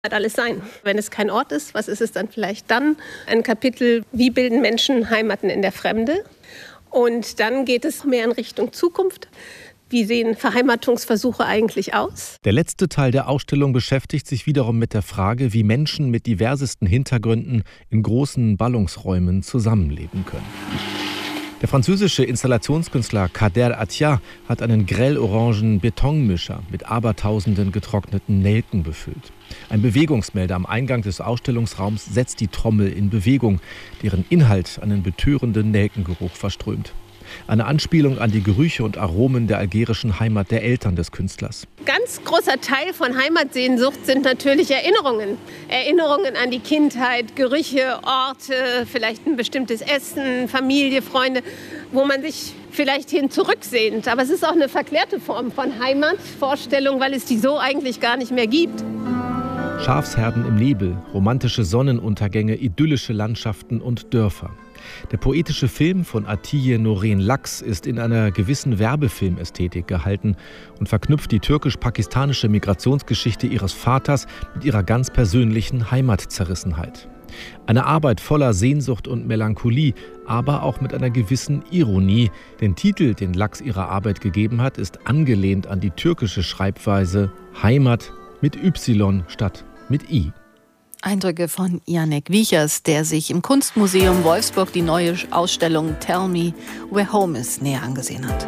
alles sein. Wenn es kein Ort ist, was ist es dann vielleicht dann? Ein Kapitel, wie bilden Menschen Heimaten in der Fremde? Und dann geht es mehr in Richtung Zukunft. Wie sehen Verheimatungsversuche eigentlich aus? Der letzte Teil der Ausstellung beschäftigt sich wiederum mit der Frage, wie Menschen mit diversesten Hintergründen in großen Ballungsräumen zusammenleben können. Der französische Installationskünstler Kader Attia hat einen grell-orangen Betonmischer mit abertausenden getrockneten Nelken befüllt. Ein Bewegungsmelder am Eingang des Ausstellungsraums setzt die Trommel in Bewegung, deren Inhalt einen betörenden Nelkengeruch verströmt. Eine Anspielung an die Gerüche und Aromen der algerischen Heimat der Eltern des Künstlers. Ganz großer Teil von Heimatsehnsucht sind natürlich Erinnerungen. Erinnerungen an die Kindheit, Gerüche, Orte, vielleicht ein bestimmtes Essen, Familie, Freunde, wo man sich vielleicht hin zurücksehnt. Aber es ist auch eine verklärte Form von Heimatvorstellung, weil es die so eigentlich gar nicht mehr gibt. Schafsherden im Nebel, romantische Sonnenuntergänge, idyllische Landschaften und Dörfer. Der poetische Film von Atiye Noren Laks ist in einer gewissen Werbefilmästhetik gehalten und verknüpft die türkisch-pakistanische Migrationsgeschichte ihres Vaters mit ihrer ganz persönlichen Heimatzerrissenheit. Eine Arbeit voller Sehnsucht und Melancholie, aber auch mit einer gewissen Ironie. Den Titel, den Laks ihrer Arbeit gegeben hat, ist angelehnt an die türkische Schreibweise Heimat mit Y statt mit I. Eindrücke von Janek Wiechers, der sich im Kunstmuseum Wolfsburg die neue Ausstellung Tell Me Where Home Is näher angesehen hat.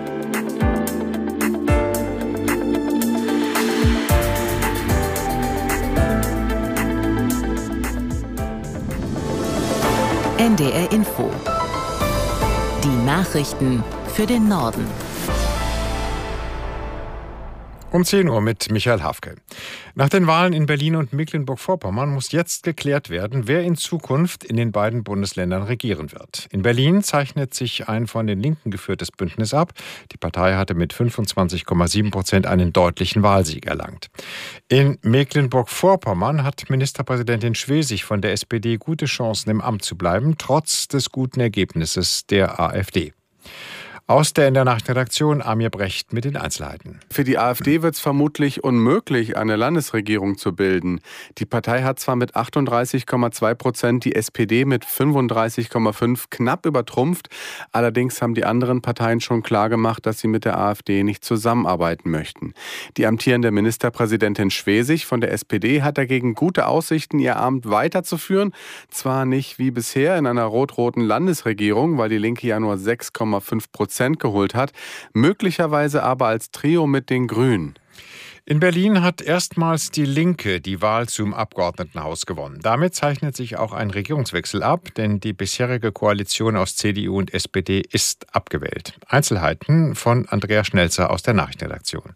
NDR Info. Die Nachrichten für den Norden. Um 10 Uhr mit Michael Hafke. Nach den Wahlen in Berlin und Mecklenburg-Vorpommern muss jetzt geklärt werden, wer in Zukunft in den beiden Bundesländern regieren wird. In Berlin zeichnet sich ein von den Linken geführtes Bündnis ab. Die Partei hatte mit 25,7% einen deutlichen Wahlsieg erlangt. In Mecklenburg-Vorpommern hat Ministerpräsidentin Schwesig von der SPD gute Chancen, im Amt zu bleiben, trotz des guten Ergebnisses der AfD. Aus der Nachrichtenredaktion Amir Brecht mit den Einzelheiten. Für die AfD wird es vermutlich unmöglich, eine Landesregierung zu bilden. Die Partei hat zwar mit 38,2% die SPD mit 35,5% knapp übertrumpft. Allerdings haben die anderen Parteien schon klargemacht, dass sie mit der AfD nicht zusammenarbeiten möchten. Die amtierende Ministerpräsidentin Schwesig von der SPD hat dagegen gute Aussichten, ihr Amt weiterzuführen. Zwar nicht wie bisher in einer rot-roten Landesregierung, weil die Linke ja nur 6,5% geholt hat, möglicherweise aber als Trio mit den Grünen. In Berlin hat erstmals die Linke die Wahl zum Abgeordnetenhaus gewonnen. Damit zeichnet sich auch ein Regierungswechsel ab, denn die bisherige Koalition aus CDU und SPD ist abgewählt. Einzelheiten von Andrea Schnelzer aus der Nachrichtenredaktion.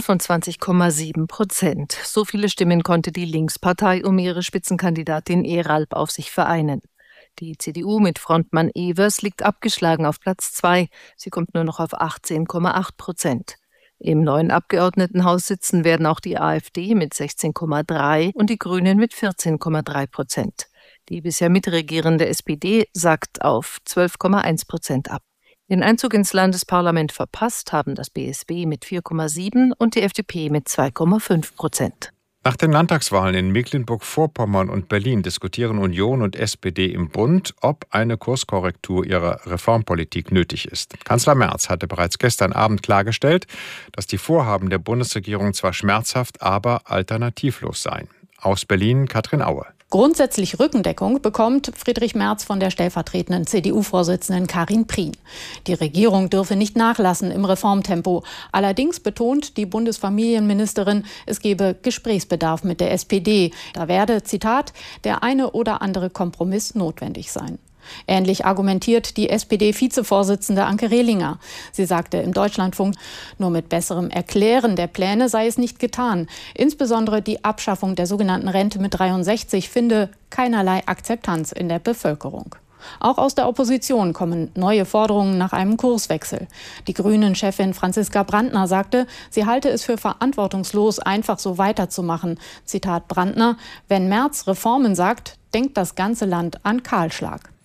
25,7%. So viele Stimmen konnte die Linkspartei um ihre Spitzenkandidatin Eralp auf sich vereinen. Die CDU mit Frontmann Evers liegt abgeschlagen auf Platz 2. Sie kommt nur noch auf 18,8%. Im neuen Abgeordnetenhaus sitzen werden auch die AfD mit 16,3% und die Grünen mit 14,3%. Die bisher mitregierende SPD sackt auf 12,1% ab. Den Einzug ins Landesparlament verpasst haben das BSB mit 4,7% und die FDP mit 2,5%. Nach den Landtagswahlen in Mecklenburg-Vorpommern und Berlin diskutieren Union und SPD im Bund, ob eine Kurskorrektur ihrer Reformpolitik nötig ist. Kanzler Merz hatte bereits gestern Abend klargestellt, dass die Vorhaben der Bundesregierung zwar schmerzhaft, aber alternativlos seien. Aus Berlin Katrin Aue. Grundsätzlich Rückendeckung bekommt Friedrich Merz von der stellvertretenden CDU-Vorsitzenden Karin Prien. Die Regierung dürfe nicht nachlassen im Reformtempo. Allerdings betont die Bundesfamilienministerin, es gebe Gesprächsbedarf mit der SPD. Da werde, Zitat, der eine oder andere Kompromiss notwendig sein. Ähnlich argumentiert die SPD-Vizevorsitzende Anke Rehlinger. Sie sagte im Deutschlandfunk, nur mit besserem Erklären der Pläne sei es nicht getan. Insbesondere die Abschaffung der sogenannten Rente mit 63 finde keinerlei Akzeptanz in der Bevölkerung. Auch aus der Opposition kommen neue Forderungen nach einem Kurswechsel. Die Grünen-Chefin Franziska Brandner sagte, sie halte es für verantwortungslos, einfach so weiterzumachen. Zitat Brandner, wenn Merz Reformen sagt, denkt das ganze Land an Kahlschlag.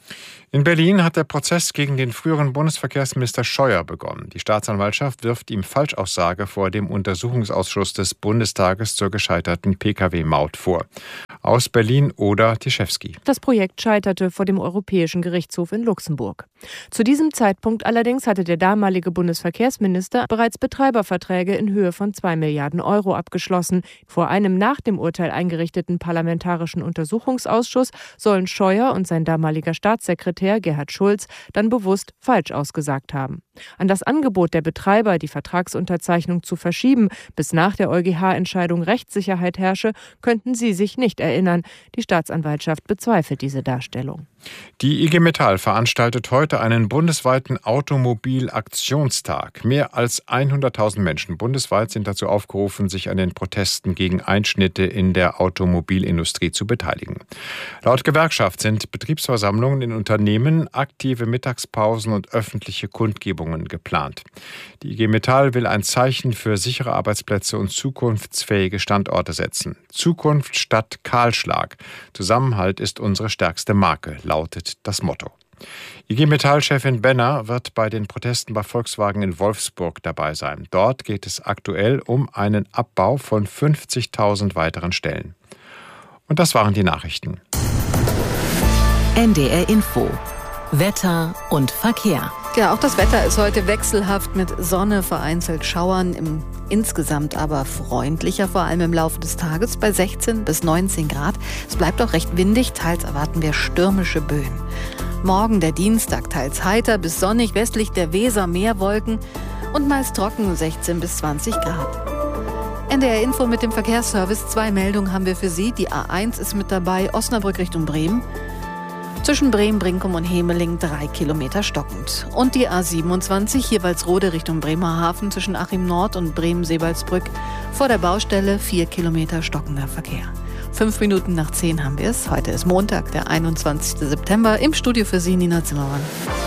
In Berlin hat der Prozess gegen den früheren Bundesverkehrsminister Scheuer begonnen. Die Staatsanwaltschaft wirft ihm Falschaussage vor dem Untersuchungsausschuss des Bundestages zur gescheiterten Pkw-Maut vor. Aus Berlin Oda Tischewski. Das Projekt scheiterte vor dem Europäischen Gerichtshof in Luxemburg. Zu diesem Zeitpunkt allerdings hatte der damalige Bundesverkehrsminister bereits Betreiberverträge in Höhe von 2 Milliarden Euro abgeschlossen. Vor einem nach dem Urteil eingerichteten Parlamentarischen Untersuchungsausschuss sollen Scheuer und sein damaliger Staatssekretär Gerhard Schulz dann bewusst falsch ausgesagt haben. An das Angebot der Betreiber, die Vertragsunterzeichnung zu verschieben, bis nach der EuGH-Entscheidung Rechtssicherheit herrsche, könnten sie sich nicht erinnern. Die Staatsanwaltschaft bezweifelt diese Darstellung. Die IG Metall veranstaltet heute einen bundesweiten Automobilaktionstag. Mehr als 100.000 Menschen bundesweit sind dazu aufgerufen, sich an den Protesten gegen Einschnitte in der Automobilindustrie zu beteiligen. Laut Gewerkschaft sind Betriebsversammlungen in Unternehmen, aktive Mittagspausen und öffentliche Kundgebungen geplant. Die IG Metall will ein Zeichen für sichere Arbeitsplätze und zukunftsfähige Standorte setzen. Zukunft statt Kahlschlag. Zusammenhalt ist unsere stärkste Marke, lautet das Motto. IG Metall-Chefin Benner wird bei den Protesten bei Volkswagen in Wolfsburg dabei sein. Dort geht es aktuell um einen Abbau von 50.000 weiteren Stellen. Und das waren die Nachrichten. NDR Info. Wetter und Verkehr. Ja, auch das Wetter ist heute wechselhaft mit Sonne, vereinzelt Schauern, insgesamt aber freundlicher, vor allem im Laufe des Tages bei 16 bis 19 Grad. Es bleibt auch recht windig, teils erwarten wir stürmische Böen. Morgen der Dienstag, teils heiter bis sonnig, westlich der Weser mehr Wolken und meist trocken 16 bis 20 Grad. NDR Info mit dem Verkehrsservice. 2 Meldungen haben wir für Sie. Die A1 ist mit dabei, Osnabrück Richtung Bremen. Zwischen Bremen, Brinkum und Hemeling 3 Kilometer stockend. Und die A27 hier Walsrode Richtung Bremerhaven zwischen Achim Nord und Bremen-Sebalsbrück vor der Baustelle 4 Kilometer stockender Verkehr. 5 Minuten nach 10 haben wir es. Heute ist Montag, der 21. September. Im Studio für Sie Nina Zimmermann.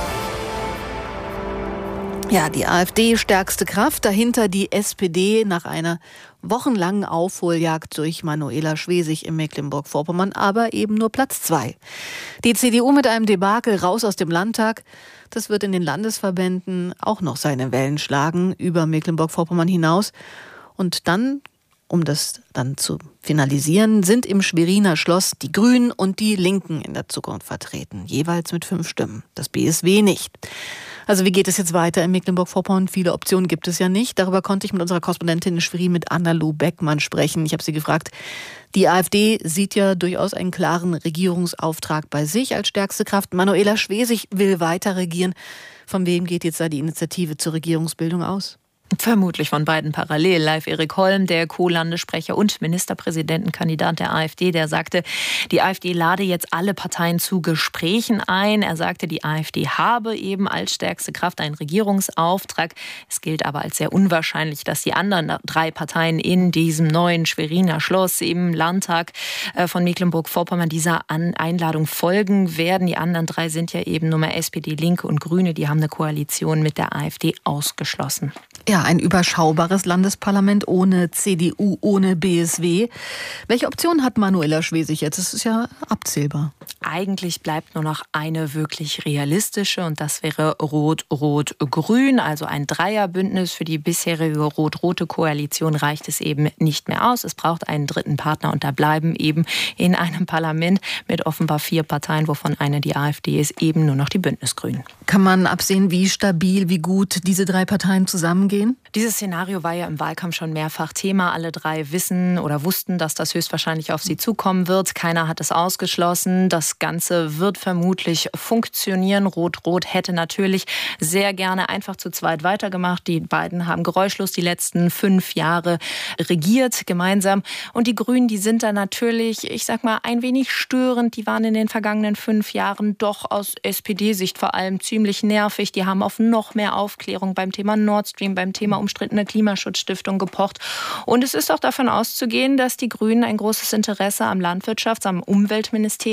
Ja, die AfD stärkste Kraft, dahinter die SPD nach einer wochenlangen Aufholjagd durch Manuela Schwesig in Mecklenburg-Vorpommern, aber eben nur Platz 2. Die CDU mit einem Debakel raus aus dem Landtag. Das wird in den Landesverbänden auch noch seine Wellen schlagen, über Mecklenburg-Vorpommern hinaus. Und dann, um das dann zu finalisieren, sind im Schweriner Schloss die Grünen und die Linken in der Zukunft vertreten, jeweils mit 5 Stimmen. Das BSW nicht. Also wie geht es jetzt weiter in Mecklenburg-Vorpommern? Viele Optionen gibt es ja nicht. Darüber konnte ich mit unserer Korrespondentin in Schwerin, mit Anna-Lu Beckmann, sprechen. Ich habe sie gefragt, die AfD sieht ja durchaus einen klaren Regierungsauftrag bei sich als stärkste Kraft. Manuela Schwesig will weiter regieren. Von wem geht jetzt da die Initiative zur Regierungsbildung aus? Vermutlich von beiden parallel. Live Erik Holm, der Co-Landessprecher und Ministerpräsidentenkandidat der AfD, der sagte, die AfD lade jetzt alle Parteien zu Gesprächen ein. Er sagte, die AfD habe eben als stärkste Kraft einen Regierungsauftrag. Es gilt aber als sehr unwahrscheinlich, dass die anderen 3 Parteien in diesem neuen Schweriner Schloss im Landtag von Mecklenburg-Vorpommern dieser Einladung folgen werden. Die anderen 3 sind ja eben nur mehr SPD, Linke und Grüne. Die haben eine Koalition mit der AfD ausgeschlossen. Ja, ein überschaubares Landesparlament ohne CDU, ohne BSW. Welche Option hat Manuela Schwesig jetzt? Das ist ja abzählbar. Eigentlich bleibt nur noch eine wirklich realistische und das wäre Rot-Rot-Grün, also ein Dreierbündnis. Für die bisherige rot-rote Koalition reicht es eben nicht mehr aus. Es braucht einen dritten Partner und da bleiben eben in einem Parlament mit offenbar 4 Parteien, wovon eine die AfD ist, eben nur noch die Bündnisgrünen. Kann man absehen, wie stabil, wie gut diese 3 Parteien zusammengehen? Dieses Szenario war ja im Wahlkampf schon mehrfach Thema. Alle 3 wissen oder wussten, dass das höchstwahrscheinlich auf sie zukommen wird. Keiner hat es ausgeschlossen. Das Ganze wird vermutlich funktionieren. Rot-Rot hätte natürlich sehr gerne einfach zu zweit weitergemacht. Die beiden haben geräuschlos die letzten 5 Jahre regiert gemeinsam. Und die Grünen, die sind da natürlich, ich sag mal, ein wenig störend. Die waren in den vergangenen 5 Jahren doch aus SPD-Sicht vor allem ziemlich nervig. Die haben auf noch mehr Aufklärung beim Thema Nord Stream, beim Thema umstrittene Klimaschutzstiftung gepocht. Und es ist auch davon auszugehen, dass die Grünen ein großes Interesse am Landwirtschafts-, am Umweltministerium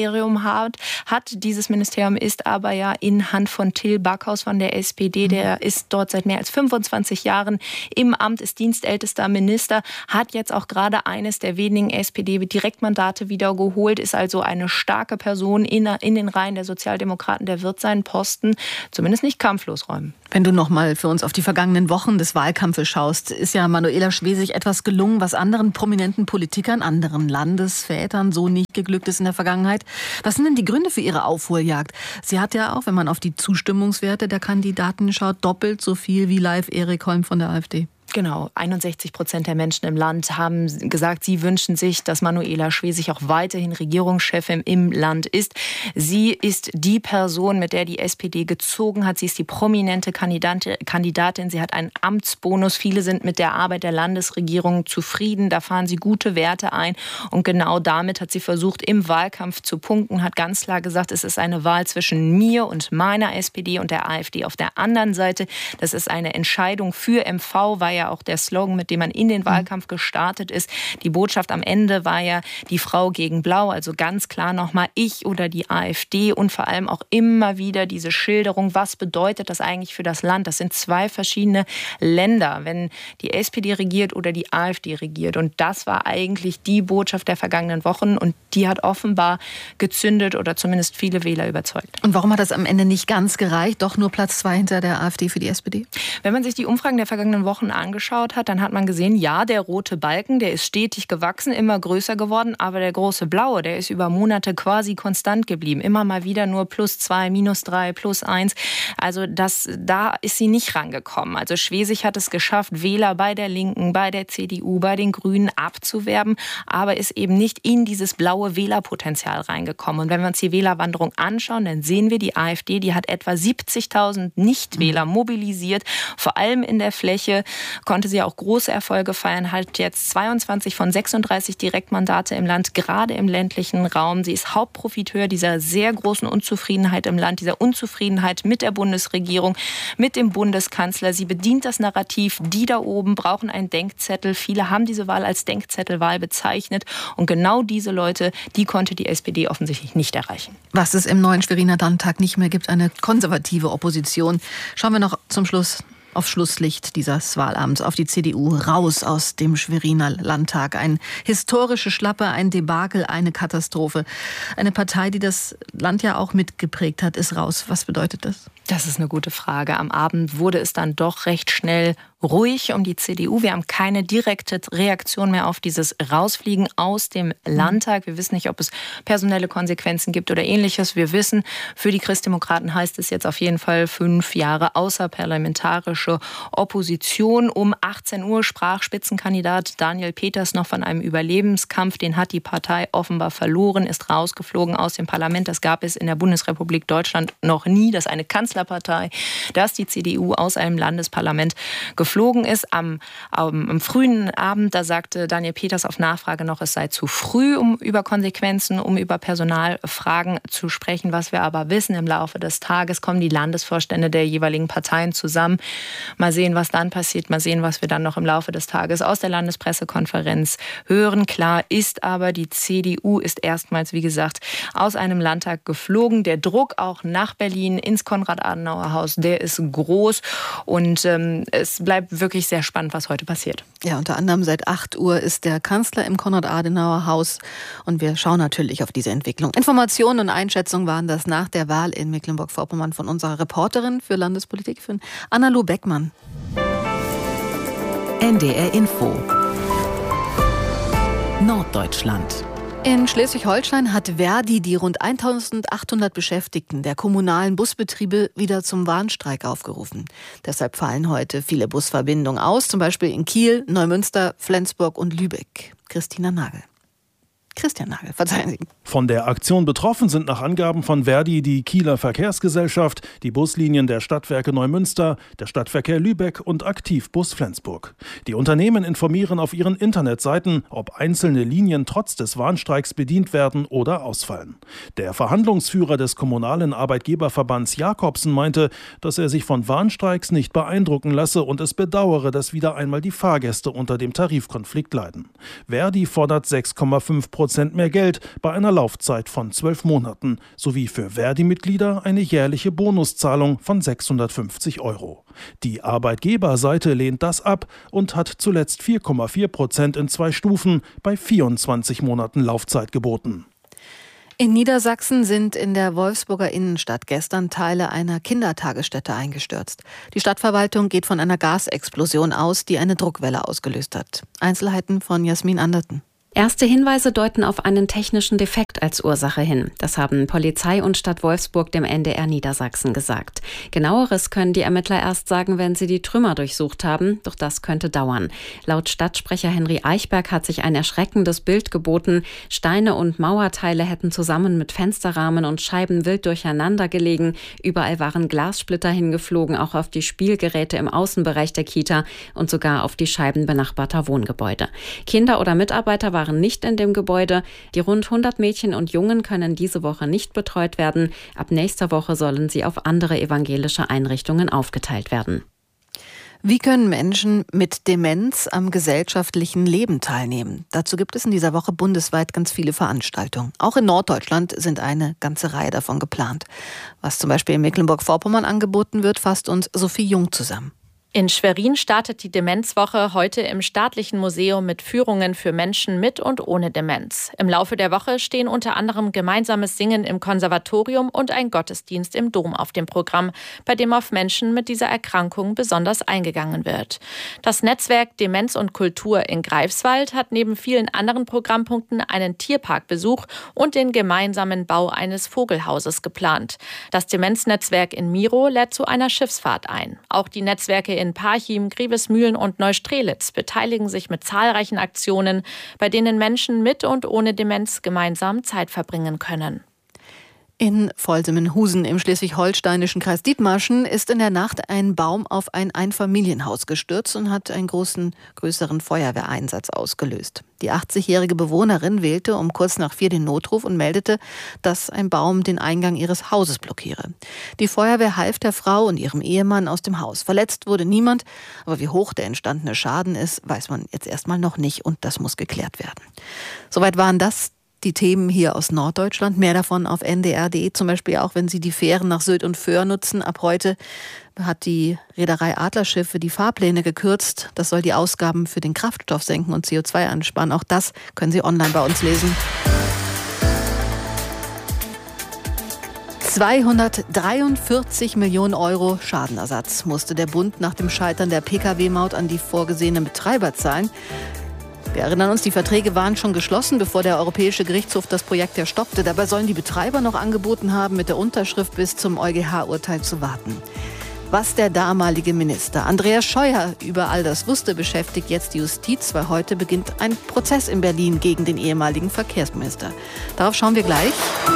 hat. Dieses Ministerium ist aber ja in Hand von Till Backhaus von der SPD. Der ist dort seit mehr als 25 Jahren im Amt, ist dienstältester Minister, hat jetzt auch gerade eines der wenigen SPD-Direktmandate wiedergeholt, ist also eine starke Person in den Reihen der Sozialdemokraten. Der wird seinen Posten zumindest nicht kampflos räumen. Wenn du noch mal für uns auf die vergangenen Wochen des Wahlkampfes schaust, ist ja Manuela Schwesig etwas gelungen, was anderen prominenten Politikern, anderen Landesvätern so nicht geglückt ist in der Vergangenheit. Was sind denn die Gründe für ihre Aufholjagd? Sie hat ja auch, wenn man auf die Zustimmungswerte der Kandidaten schaut, doppelt so viel wie Leif Erik Holm von der AfD. Genau, 61% der Menschen im Land haben gesagt, sie wünschen sich, dass Manuela Schwesig auch weiterhin Regierungschefin im Land ist. Sie ist die Person, mit der die SPD gezogen hat. Sie ist die prominente Kandidatin. Sie hat einen Amtsbonus. Viele sind mit der Arbeit der Landesregierung zufrieden. Da fahren sie gute Werte ein. Und genau damit hat sie versucht, im Wahlkampf zu punkten, hat ganz klar gesagt, es ist eine Wahl zwischen mir und meiner SPD und der AfD auf der anderen Seite. Das ist eine Entscheidung für MV, war ja auch der Slogan, mit dem man in den Wahlkampf gestartet ist. Die Botschaft am Ende war ja die Frau gegen Blau, also ganz klar nochmal ich oder die AfD und vor allem auch immer wieder diese Schilderung, was bedeutet das eigentlich für das Land? Das sind zwei verschiedene Länder, wenn die SPD regiert oder die AfD regiert. Und das war eigentlich die Botschaft der vergangenen Wochen und die hat offenbar gezündet oder zumindest viele Wähler überzeugt. Und warum hat das am Ende nicht ganz gereicht? Doch nur Platz 2 hinter der AfD für die SPD? Wenn man sich die Umfragen der vergangenen Wochen angeschaut hat, dann hat man gesehen, ja, der rote Balken, der ist stetig gewachsen, immer größer geworden, aber der große blaue, der ist über Monate quasi konstant geblieben. Immer mal wieder nur +2, -3, +1. Also da ist sie nicht rangekommen. Also Schwesig hat es geschafft, Wähler bei der Linken, bei der CDU, bei den Grünen abzuwerben, aber ist eben nicht in dieses blaue Wählerpotenzial reingekommen. Und wenn wir uns die Wählerwanderung anschauen, dann sehen wir, die AfD, die hat etwa 70.000 Nichtwähler mobilisiert, vor allem in der Fläche, konnte sie auch große Erfolge feiern, hat jetzt 22 von 36 Direktmandate im Land, gerade im ländlichen Raum. Sie ist Hauptprofiteur dieser sehr großen Unzufriedenheit im Land, dieser Unzufriedenheit mit der Bundesregierung, mit dem Bundeskanzler. Sie bedient das Narrativ, die da oben brauchen einen Denkzettel. Viele haben diese Wahl als Denkzettelwahl bezeichnet. Und genau diese Leute, die konnte die SPD offensichtlich nicht erreichen. Was es im neuen Schweriner Landtag nicht mehr gibt, eine konservative Opposition. Schauen wir noch zum Schluss auf Schlusslicht dieses Wahlabends, auf die CDU, raus aus dem Schweriner Landtag. Eine historische Schlappe, ein Debakel, eine Katastrophe. Eine Partei, die das Land ja auch mitgeprägt hat, ist raus. Was bedeutet das? Das ist eine gute Frage. Am Abend wurde es dann doch recht schnell ruhig um die CDU. Wir haben keine direkte Reaktion mehr auf dieses Rausfliegen aus dem Landtag. Wir wissen nicht, ob es personelle Konsequenzen gibt oder Ähnliches. Wir wissen, für die Christdemokraten heißt es jetzt auf jeden Fall 5 Jahre außerparlamentarische Opposition. Um 18 Uhr sprach Spitzenkandidat Daniel Peters noch von einem Überlebenskampf. Den hat die Partei offenbar verloren, ist rausgeflogen aus dem Parlament. Das gab es in der Bundesrepublik Deutschland noch nie, dass eine Kanzlerpartei, dass die CDU aus einem Landesparlament geflogen ist. Am frühen Abend, da sagte Daniel Peters auf Nachfrage noch, es sei zu früh, um über Konsequenzen, um über Personalfragen zu sprechen. Was wir aber wissen, im Laufe des Tages kommen die Landesvorstände der jeweiligen Parteien zusammen. Mal sehen, was dann passiert, mal sehen, was wir dann noch im Laufe des Tages aus der Landespressekonferenz hören. Klar ist aber, die CDU ist erstmals, wie gesagt, aus einem Landtag geflogen. Der Druck auch nach Berlin ins Konrad-Adenauer-Haus, der ist groß und es bleibt wirklich sehr spannend, was heute passiert. Ja, unter anderem seit 8 Uhr ist der Kanzler im Konrad-Adenauer-Haus und wir schauen natürlich auf diese Entwicklung. Informationen und Einschätzungen waren das nach der Wahl in Mecklenburg-Vorpommern von unserer Reporterin für Landespolitik, für Anna-Lu Beckmann. NDR Info Norddeutschland. In Schleswig-Holstein hat Verdi die rund 1.800 Beschäftigten der kommunalen Busbetriebe wieder zum Warnstreik aufgerufen. Deshalb fallen heute viele Busverbindungen aus, zum Beispiel in Kiel, Neumünster, Flensburg und Lübeck. Christian Nagel, verzeihen Sie. Von der Aktion betroffen sind nach Angaben von Verdi die Kieler Verkehrsgesellschaft, die Buslinien der Stadtwerke Neumünster, der Stadtverkehr Lübeck und Aktivbus Flensburg. Die Unternehmen informieren auf ihren Internetseiten, ob einzelne Linien trotz des Warnstreiks bedient werden oder ausfallen. Der Verhandlungsführer des kommunalen Arbeitgeberverbands Jakobsen meinte, dass er sich von Warnstreiks nicht beeindrucken lasse und es bedauere, dass wieder einmal die Fahrgäste unter dem Tarifkonflikt leiden. Verdi fordert 6,5% 5% mehr Geld bei einer Laufzeit von 12 Monaten sowie für Verdi-Mitglieder eine jährliche Bonuszahlung von 650 €. Die Arbeitgeberseite lehnt das ab und hat zuletzt 4,4% in 2 Stufen bei 24 Monaten Laufzeit geboten. In Niedersachsen sind in der Wolfsburger Innenstadt gestern Teile einer Kindertagesstätte eingestürzt. Die Stadtverwaltung geht von einer Gasexplosion aus, die eine Druckwelle ausgelöst hat. Einzelheiten von Jasmin Anderten. Erste Hinweise deuten auf einen technischen Defekt als Ursache hin. Das haben Polizei und Stadt Wolfsburg dem NDR Niedersachsen gesagt. Genaueres können die Ermittler erst sagen, wenn sie die Trümmer durchsucht haben. Doch das könnte dauern. Laut Stadtsprecher Henry Eichberg hat sich ein erschreckendes Bild geboten. Steine und Mauerteile hätten zusammen mit Fensterrahmen und Scheiben wild durcheinander gelegen. Überall waren Glassplitter hingeflogen, auch auf die Spielgeräte im Außenbereich der Kita und sogar auf die Scheiben benachbarter Wohngebäude. Kinder oder Mitarbeiter waren nicht in dem Gebäude. Die rund 100 Mädchen und Jungen können diese Woche nicht betreut werden. Ab nächster Woche sollen sie auf andere evangelische Einrichtungen aufgeteilt werden. Wie können Menschen mit Demenz am gesellschaftlichen Leben teilnehmen? Dazu gibt es in dieser Woche bundesweit ganz viele Veranstaltungen. Auch in Norddeutschland sind eine ganze Reihe davon geplant. Was zum Beispiel in Mecklenburg-Vorpommern angeboten wird, fasst uns Sophie Jung zusammen. In Schwerin startet die Demenzwoche heute im Staatlichen Museum mit Führungen für Menschen mit und ohne Demenz. Im Laufe der Woche stehen unter anderem gemeinsames Singen im Konservatorium und ein Gottesdienst im Dom auf dem Programm, bei dem auf Menschen mit dieser Erkrankung besonders eingegangen wird. Das Netzwerk Demenz und Kultur in Greifswald hat neben vielen anderen Programmpunkten einen Tierparkbesuch und den gemeinsamen Bau eines Vogelhauses geplant. Das Demenznetzwerk in Miro lädt zu einer Schiffsfahrt ein. Auch die Netzwerke in Parchim, Grevesmühlen und Neustrelitz beteiligen sich mit zahlreichen Aktionen, bei denen Menschen mit und ohne Demenz gemeinsam Zeit verbringen können. In Volsemenhusen im schleswig-holsteinischen Kreis Dithmarschen ist in der Nacht ein Baum auf ein Einfamilienhaus gestürzt und hat einen größeren Feuerwehreinsatz ausgelöst. Die 80-jährige Bewohnerin wählte um kurz nach 4 den Notruf und meldete, dass ein Baum den Eingang ihres Hauses blockiere. Die Feuerwehr half der Frau und ihrem Ehemann aus dem Haus. Verletzt wurde niemand, aber wie hoch der entstandene Schaden ist, weiß man jetzt erstmal noch nicht und das muss geklärt werden. Soweit waren das die Themen hier aus Norddeutschland. Mehr davon auf ndr.de, zum Beispiel auch, wenn Sie die Fähren nach Sylt und Föhr nutzen. Ab heute hat die Reederei Adlerschiffe die Fahrpläne gekürzt. Das soll die Ausgaben für den Kraftstoff senken und CO2 ansparen. Auch das können Sie online bei uns lesen. 243 Millionen € Schadenersatz musste der Bund nach dem Scheitern der Pkw-Maut an die vorgesehenen Betreiber zahlen. Wir erinnern uns, die Verträge waren schon geschlossen, bevor der Europäische Gerichtshof das Projekt ja stoppte. Dabei sollen die Betreiber noch angeboten haben, mit der Unterschrift bis zum EuGH-Urteil zu warten. Was der damalige Minister Andreas Scheuer über all das wusste, beschäftigt jetzt die Justiz, weil heute beginnt ein Prozess in Berlin gegen den ehemaligen Verkehrsminister. Darauf schauen wir gleich.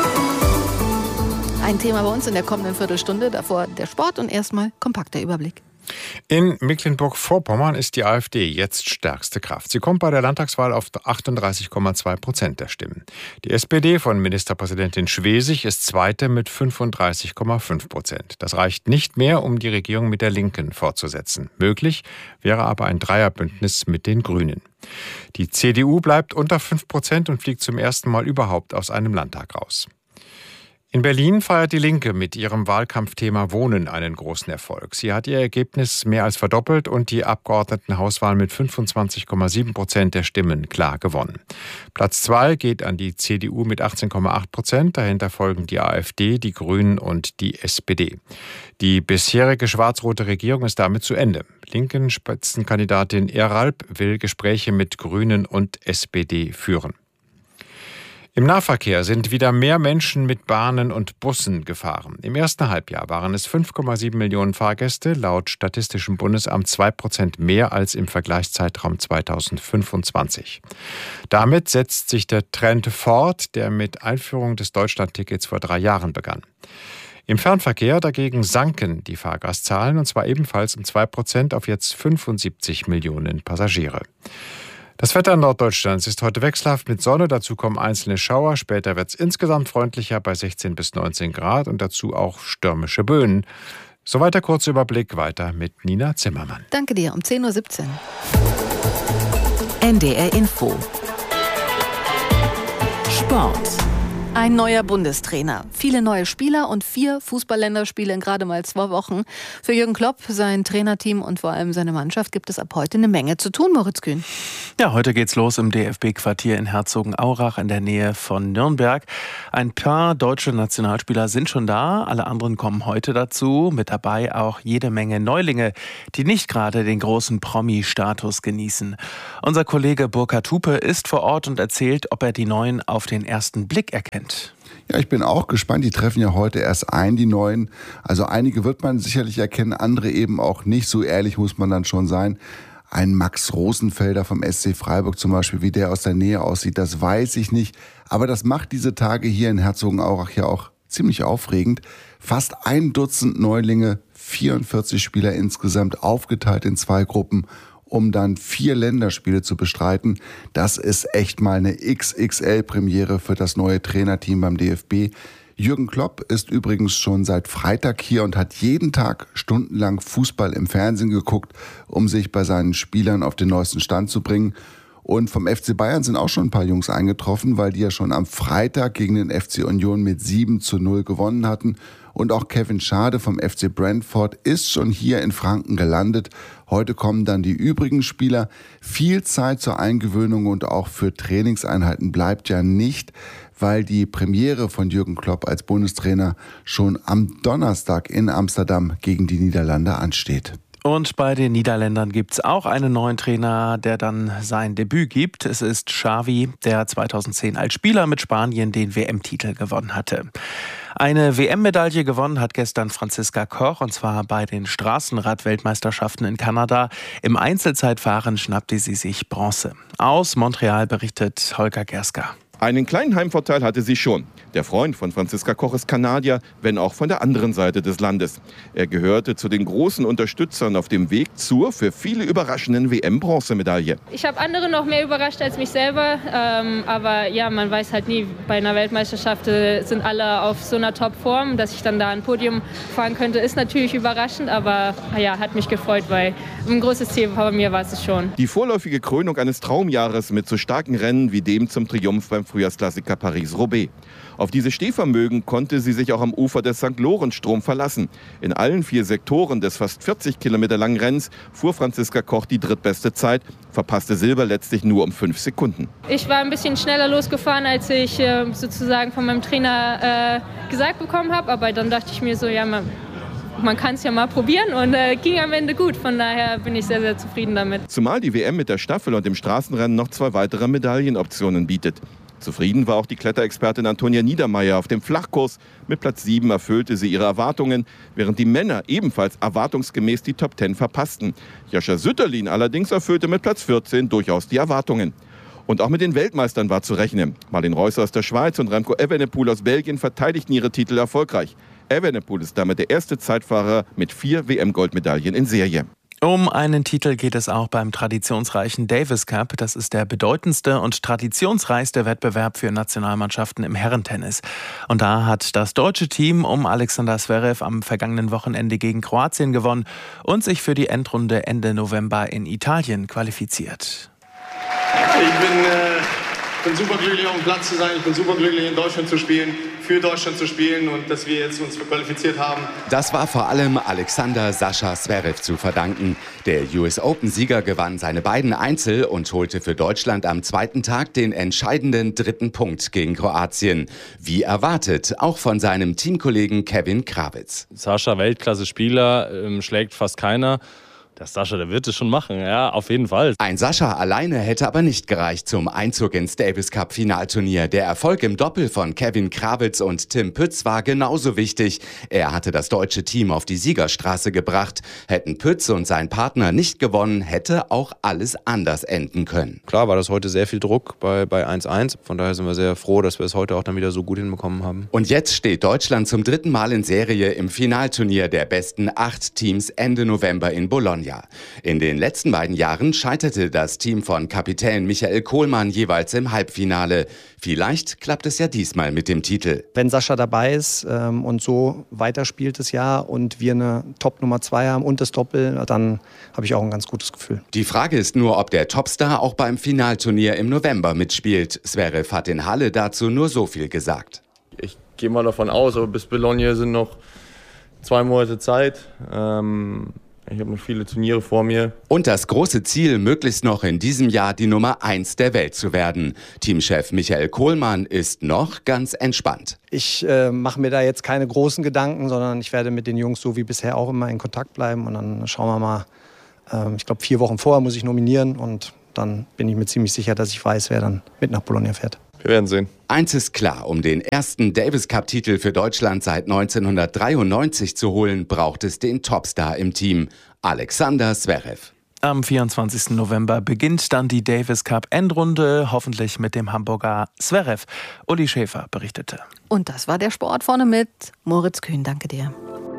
Ein Thema bei uns in der kommenden Viertelstunde, davor der Sport und erstmal kompakter Überblick. In Mecklenburg-Vorpommern ist die AfD jetzt stärkste Kraft. Sie kommt bei der Landtagswahl auf 38,2% der Stimmen. Die SPD von Ministerpräsidentin Schwesig ist Zweite mit 35,5%. Das reicht nicht mehr, um die Regierung mit der Linken fortzusetzen. Möglich wäre aber ein Dreierbündnis mit den Grünen. Die CDU bleibt unter 5% und fliegt zum ersten Mal überhaupt aus einem Landtag raus. In Berlin feiert die Linke mit ihrem Wahlkampfthema Wohnen einen großen Erfolg. Sie hat ihr Ergebnis mehr als verdoppelt und die Abgeordnetenhauswahl mit 25,7% der Stimmen klar gewonnen. Platz 2 geht an die CDU mit 18,8%. Dahinter folgen die AfD, die Grünen und die SPD. Die bisherige schwarz-rote Regierung ist damit zu Ende. Linken Spitzenkandidatin Eralp will Gespräche mit Grünen und SPD führen. Im Nahverkehr sind wieder mehr Menschen mit Bahnen und Bussen gefahren. Im ersten Halbjahr waren es 5,7 Millionen Fahrgäste, laut Statistischem Bundesamt 2% mehr als im Vergleichszeitraum 2025. Damit setzt sich der Trend fort, der mit Einführung des Deutschlandtickets vor 3 Jahren begann. Im Fernverkehr dagegen sanken die Fahrgastzahlen, und zwar ebenfalls um 2% auf jetzt 75 Millionen Passagiere. Das Wetter in Norddeutschlands ist heute wechselhaft mit Sonne, dazu kommen einzelne Schauer. Später wird es insgesamt freundlicher bei 16 bis 19 Grad und dazu auch stürmische Böen. Soweit der kurze Überblick, weiter mit Nina Zimmermann. Danke dir, um 10:17 Uhr. NDR Info. Sport. Ein neuer Bundestrainer, viele neue Spieler und 4 Fußball-Länderspiele in gerade mal 2 Wochen. Für Jürgen Klopp, sein Trainerteam und vor allem seine Mannschaft gibt es ab heute eine Menge zu tun, Moritz Kühn. Ja, heute geht's los im DFB-Quartier in Herzogenaurach in der Nähe von Nürnberg. Ein paar deutsche Nationalspieler sind schon da, alle anderen kommen heute dazu. Mit dabei auch jede Menge Neulinge, die nicht gerade den großen Promi-Status genießen. Unser Kollege Burkhard Hupe ist vor Ort und erzählt, ob er die Neuen auf den ersten Blick erkennt. Ja, ich bin auch gespannt. Die treffen ja heute erst ein, die Neuen. Also einige wird man sicherlich erkennen, andere eben auch nicht. So ehrlich muss man dann schon sein. Ein Max Rosenfelder vom SC Freiburg zum Beispiel, wie der aus der Nähe aussieht, das weiß ich nicht. Aber das macht diese Tage hier in Herzogenaurach ja auch ziemlich aufregend. Fast 1 Dutzend Neulinge, 44 Spieler insgesamt, aufgeteilt in 2 Gruppen, um dann 4 Länderspiele zu bestreiten. Das ist echt mal eine XXL-Premiere für das neue Trainerteam beim DFB. Jürgen Klopp ist übrigens schon seit Freitag hier und hat jeden Tag stundenlang Fußball im Fernsehen geguckt, um sich bei seinen Spielern auf den neuesten Stand zu bringen. Und vom FC Bayern sind auch schon ein paar Jungs eingetroffen, weil die ja schon am Freitag gegen den FC Union mit 7:0 gewonnen hatten. Und auch Kevin Schade vom FC Brentford ist schon hier in Franken gelandet. Heute kommen dann die übrigen Spieler. Viel Zeit zur Eingewöhnung und auch für Trainingseinheiten bleibt ja nicht, weil die Premiere von Jürgen Klopp als Bundestrainer schon am Donnerstag in Amsterdam gegen die Niederlande ansteht. Und bei den Niederländern gibt es auch einen neuen Trainer, der dann sein Debüt gibt. Es ist Xavi, der 2010 als Spieler mit Spanien den WM-Titel gewonnen hatte. Eine WM-Medaille gewonnen hat gestern Franziska Koch, und zwar bei den Straßenrad-Weltmeisterschaften in Kanada. Im Einzelzeitfahren schnappte sie sich Bronze. Aus Montreal berichtet Holger Gerska. Einen kleinen Heimvorteil hatte sie schon. Der Freund von Franziska Koch ist Kanadier, wenn auch von der anderen Seite des Landes. Er gehörte zu den großen Unterstützern auf dem Weg zur für viele überraschenden WM-Bronzemedaille. Ich habe andere noch mehr überrascht als mich selber. Aber ja, man weiß halt nie, bei einer Weltmeisterschaft sind alle auf so einer Top-Form. Dass ich dann da ein Podium fahren könnte, ist natürlich überraschend. Aber ja, hat mich gefreut, weil ein großes Ziel bei mir war es schon. Die vorläufige Krönung eines Traumjahres mit so starken Rennen wie dem zum Triumph beim Frühjahrsklassiker Paris-Roubaix. Auf dieses Stehvermögen konnte sie sich auch am Ufer des St. Lorenz-Strom verlassen. In allen 4 Sektoren des fast 40 Kilometer langen Rennens fuhr Franziska Koch die drittbeste Zeit, verpasste Silber letztlich nur um 5 Sekunden. Ich war ein bisschen schneller losgefahren, als ich sozusagen von meinem Trainer gesagt bekommen habe. Aber dann dachte ich mir so, ja, man kann es ja mal probieren, und ging am Ende gut. Von daher bin ich sehr, sehr zufrieden damit. Zumal die WM mit der Staffel und dem Straßenrennen noch 2 weitere Medaillenoptionen bietet. Zufrieden war auch die Kletterexpertin Antonia Niedermeyer auf dem Flachkurs. Mit Platz 7 erfüllte sie ihre Erwartungen, während die Männer ebenfalls erwartungsgemäß die Top 10 verpassten. Jascha Sütterlin allerdings erfüllte mit Platz 14 durchaus die Erwartungen. Und auch mit den Weltmeistern war zu rechnen. Marlin Reusser aus der Schweiz und Remco Evenepoel aus Belgien verteidigten ihre Titel erfolgreich. Evenepoel ist damit der erste Zeitfahrer mit 4 WM-Goldmedaillen in Serie. Um einen Titel geht es auch beim traditionsreichen Davis Cup. Das ist der bedeutendste und traditionsreichste Wettbewerb für Nationalmannschaften im Herrentennis. Und da hat das deutsche Team um Alexander Zverev am vergangenen Wochenende gegen Kroatien gewonnen und sich für die Endrunde Ende November in Italien qualifiziert. Ich bin super glücklich, auf dem Platz zu sein. Ich bin super glücklich, in Deutschland zu spielen, für Deutschland zu spielen, und dass wir jetzt uns qualifiziert haben. Das war vor allem Alexander Sascha Zverev zu verdanken. Der US Open-Sieger gewann seine beiden Einzel und holte für Deutschland am zweiten Tag den entscheidenden 3. Punkt gegen Kroatien. Wie erwartet, auch von seinem Teamkollegen Kevin Krawitz. Sascha, Weltklasse-Spieler, schlägt fast keiner. Der Sascha, der wird es schon machen, ja, auf jeden Fall. Ein Sascha alleine hätte aber nicht gereicht zum Einzug ins Davis Cup Finalturnier. Der Erfolg im Doppel von Kevin Krawitz und Tim Pütz war genauso wichtig. Er hatte das deutsche Team auf die Siegerstraße gebracht. Hätten Pütz und sein Partner nicht gewonnen, hätte auch alles anders enden können. Klar war das heute sehr viel Druck bei 1-1. Von daher sind wir sehr froh, dass wir es heute auch dann wieder so gut hinbekommen haben. Und jetzt steht Deutschland zum 3. Mal in Serie im Finalturnier der besten 8 Teams Ende November in Bologna Scheuer. In den letzten beiden Jahren scheiterte das Team von Kapitän Michael Kohlmann jeweils im Halbfinale. Vielleicht klappt es ja diesmal mit dem Titel. Wenn Sascha dabei ist und so weiterspielt das Jahr und wir eine Top Nummer 2 haben und das Doppel, dann habe ich auch ein ganz gutes Gefühl. Die Frage ist nur, ob der Topstar auch beim Finalturnier im November mitspielt. Zverev hat in Halle dazu nur so viel gesagt. Ich gehe mal davon aus, aber bis Bologna sind noch 2 Monate Zeit. Ich habe noch viele Turniere vor mir. Und das große Ziel, möglichst noch in diesem Jahr die Nummer 1 der Welt zu werden. Teamchef Michael Kohlmann ist noch ganz entspannt. Ich mache mir da jetzt keine großen Gedanken, sondern ich werde mit den Jungs so wie bisher auch immer in Kontakt bleiben. Und dann schauen wir mal, ich glaube 4 Wochen vorher muss ich nominieren und dann bin ich mir ziemlich sicher, dass ich weiß, wer dann mit nach Bologna fährt. Wir werden sehen. Eins ist klar, um den ersten Davis-Cup-Titel für Deutschland seit 1993 zu holen, braucht es den Topstar im Team, Alexander Zverev. Am 24. November beginnt dann die Davis-Cup-Endrunde, hoffentlich mit dem Hamburger Zverev. Uli Schäfer berichtete. Und das war der Sport vorne mit Moritz Kühn. Danke dir.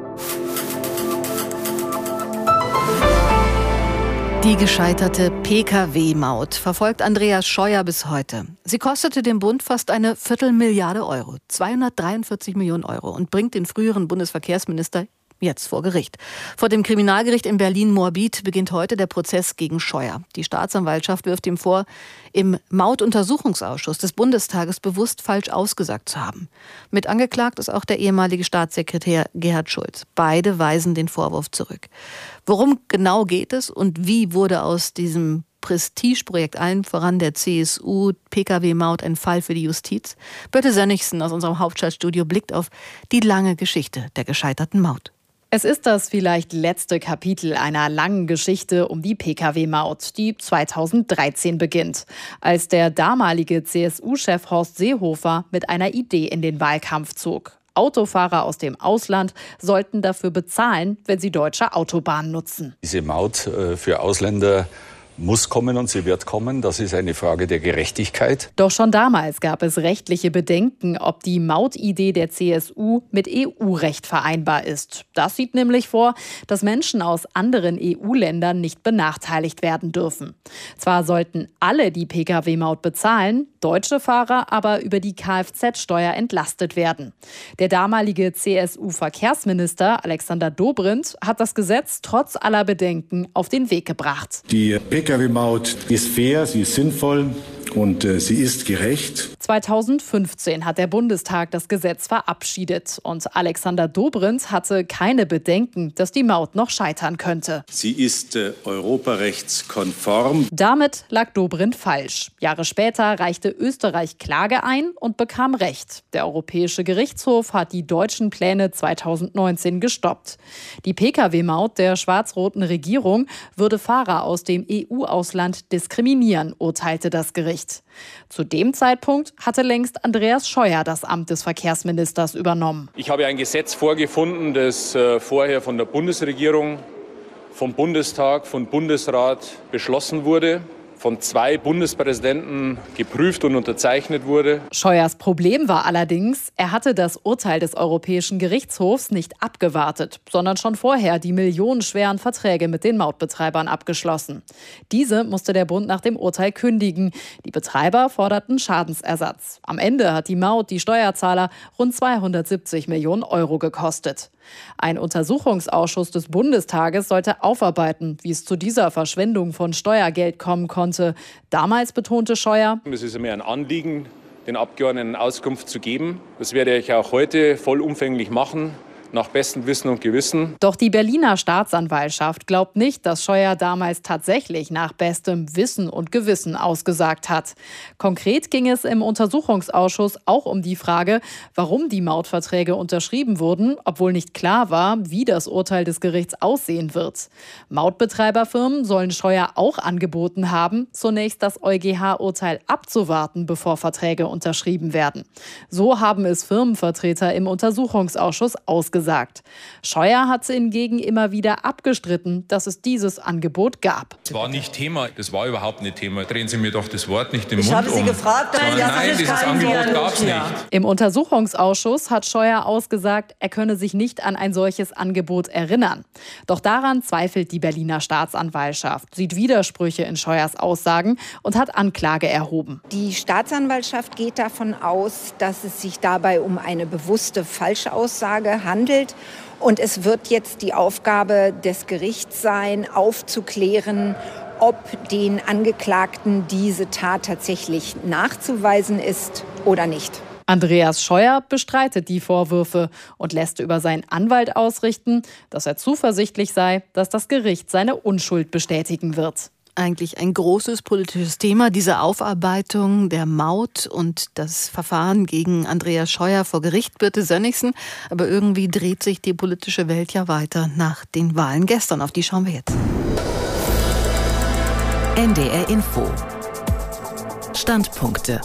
Die gescheiterte Pkw-Maut verfolgt Andreas Scheuer bis heute. Sie kostete dem Bund fast eine Viertelmilliarde Euro, 243 Millionen Euro, und bringt den früheren Bundesverkehrsminister jetzt vor Gericht. Vor dem Kriminalgericht in Berlin-Moabit beginnt heute der Prozess gegen Scheuer. Die Staatsanwaltschaft wirft ihm vor, im Mautuntersuchungsausschuss des Bundestages bewusst falsch ausgesagt zu haben. Mit angeklagt ist auch der ehemalige Staatssekretär Gerhard Schulz. Beide weisen den Vorwurf zurück. Worum genau geht es und wie wurde aus diesem Prestigeprojekt, allen voran der CSU, Pkw-Maut, ein Fall für die Justiz? Birte Sönnigsen aus unserem Hauptstadtstudio blickt auf die lange Geschichte der gescheiterten Maut. Es ist das vielleicht letzte Kapitel einer langen Geschichte um die Pkw-Maut, die 2013 beginnt, als der damalige CSU-Chef Horst Seehofer mit einer Idee in den Wahlkampf zog. Autofahrer aus dem Ausland sollten dafür bezahlen, wenn sie deutsche Autobahnen nutzen. Diese Maut für Ausländer muss kommen und sie wird kommen. Das ist eine Frage der Gerechtigkeit. Doch schon damals gab es rechtliche Bedenken, ob die Mautidee der CSU mit EU-Recht vereinbar ist. Das sieht nämlich vor, dass Menschen aus anderen EU-Ländern nicht benachteiligt werden dürfen. Zwar sollten alle die Pkw-Maut bezahlen, deutsche Fahrer aber über die Kfz-Steuer entlastet werden. Der damalige CSU-Verkehrsminister Alexander Dobrindt hat das Gesetz trotz aller Bedenken auf den Weg gebracht. Die Pkw-Maut ist fair, sie ist sinnvoll und sie ist gerecht. 2015 hat der Bundestag das Gesetz verabschiedet und Alexander Dobrindt hatte keine Bedenken, dass die Maut noch scheitern könnte. Sie ist europarechtskonform. Damit lag Dobrindt falsch. Jahre später reichte Österreich Klage ein und bekam Recht. Der Europäische Gerichtshof hat die deutschen Pläne 2019 gestoppt. Die Pkw-Maut der schwarz-roten Regierung würde Fahrer aus dem EU-Ausland diskriminieren, urteilte das Gericht. Zu dem Zeitpunkt hatte längst Andreas Scheuer das Amt des Verkehrsministers übernommen. Ich habe ein Gesetz vorgefunden, das vorher von der Bundesregierung, vom Bundestag, vom Bundesrat beschlossen wurde, von 2 Bundespräsidenten geprüft und unterzeichnet wurde. Scheuers Problem war allerdings, er hatte das Urteil des Europäischen Gerichtshofs nicht abgewartet, sondern schon vorher die millionenschweren Verträge mit den Mautbetreibern abgeschlossen. Diese musste der Bund nach dem Urteil kündigen. Die Betreiber forderten Schadensersatz. Am Ende hat die Maut die Steuerzahler rund 270 Millionen Euro gekostet. Ein Untersuchungsausschuss des Bundestages sollte aufarbeiten, wie es zu dieser Verschwendung von Steuergeld kommen konnte. Damals betonte Scheuer: Es ist mir ein Anliegen, den Abgeordneten Auskunft zu geben. Das werde ich auch heute vollumfänglich machen, nach bestem Wissen und Gewissen. Doch die Berliner Staatsanwaltschaft glaubt nicht, dass Scheuer damals tatsächlich nach bestem Wissen und Gewissen ausgesagt hat. Konkret ging es im Untersuchungsausschuss auch um die Frage, warum die Mautverträge unterschrieben wurden, obwohl nicht klar war, wie das Urteil des Gerichts aussehen wird. Mautbetreiberfirmen sollen Scheuer auch angeboten haben, zunächst das EuGH-Urteil abzuwarten, bevor Verträge unterschrieben werden. So haben es Firmenvertreter im Untersuchungsausschuss ausgesagt. gesagt. Scheuer hat hingegen immer wieder abgestritten, dass es dieses Angebot gab. Das war nicht Thema, das war überhaupt nicht Thema. Drehen Sie mir doch das Wort nicht im Mund. Ich habe Sie gefragt, nein, dieses Angebot gab es nicht. Im Untersuchungsausschuss hat Scheuer ausgesagt, er könne sich nicht an ein solches Angebot erinnern. Doch daran zweifelt die Berliner Staatsanwaltschaft, sieht Widersprüche in Scheuers Aussagen und hat Anklage erhoben. Die Staatsanwaltschaft geht davon aus, dass es sich dabei um eine bewusste Falschaussage handelt. Und es wird jetzt die Aufgabe des Gerichts sein, aufzuklären, ob den Angeklagten diese Tat tatsächlich nachzuweisen ist oder nicht. Andreas Scheuer bestreitet die Vorwürfe und lässt über seinen Anwalt ausrichten, dass er zuversichtlich sei, dass das Gericht seine Unschuld bestätigen wird. Eigentlich ein großes politisches Thema, diese Aufarbeitung der Maut und das Verfahren gegen Andreas Scheuer vor Gericht, Birte Sönnigsen. Aber irgendwie dreht sich die politische Welt ja weiter nach den Wahlen gestern. Auf die schauen wir jetzt. NDR Info. Standpunkte.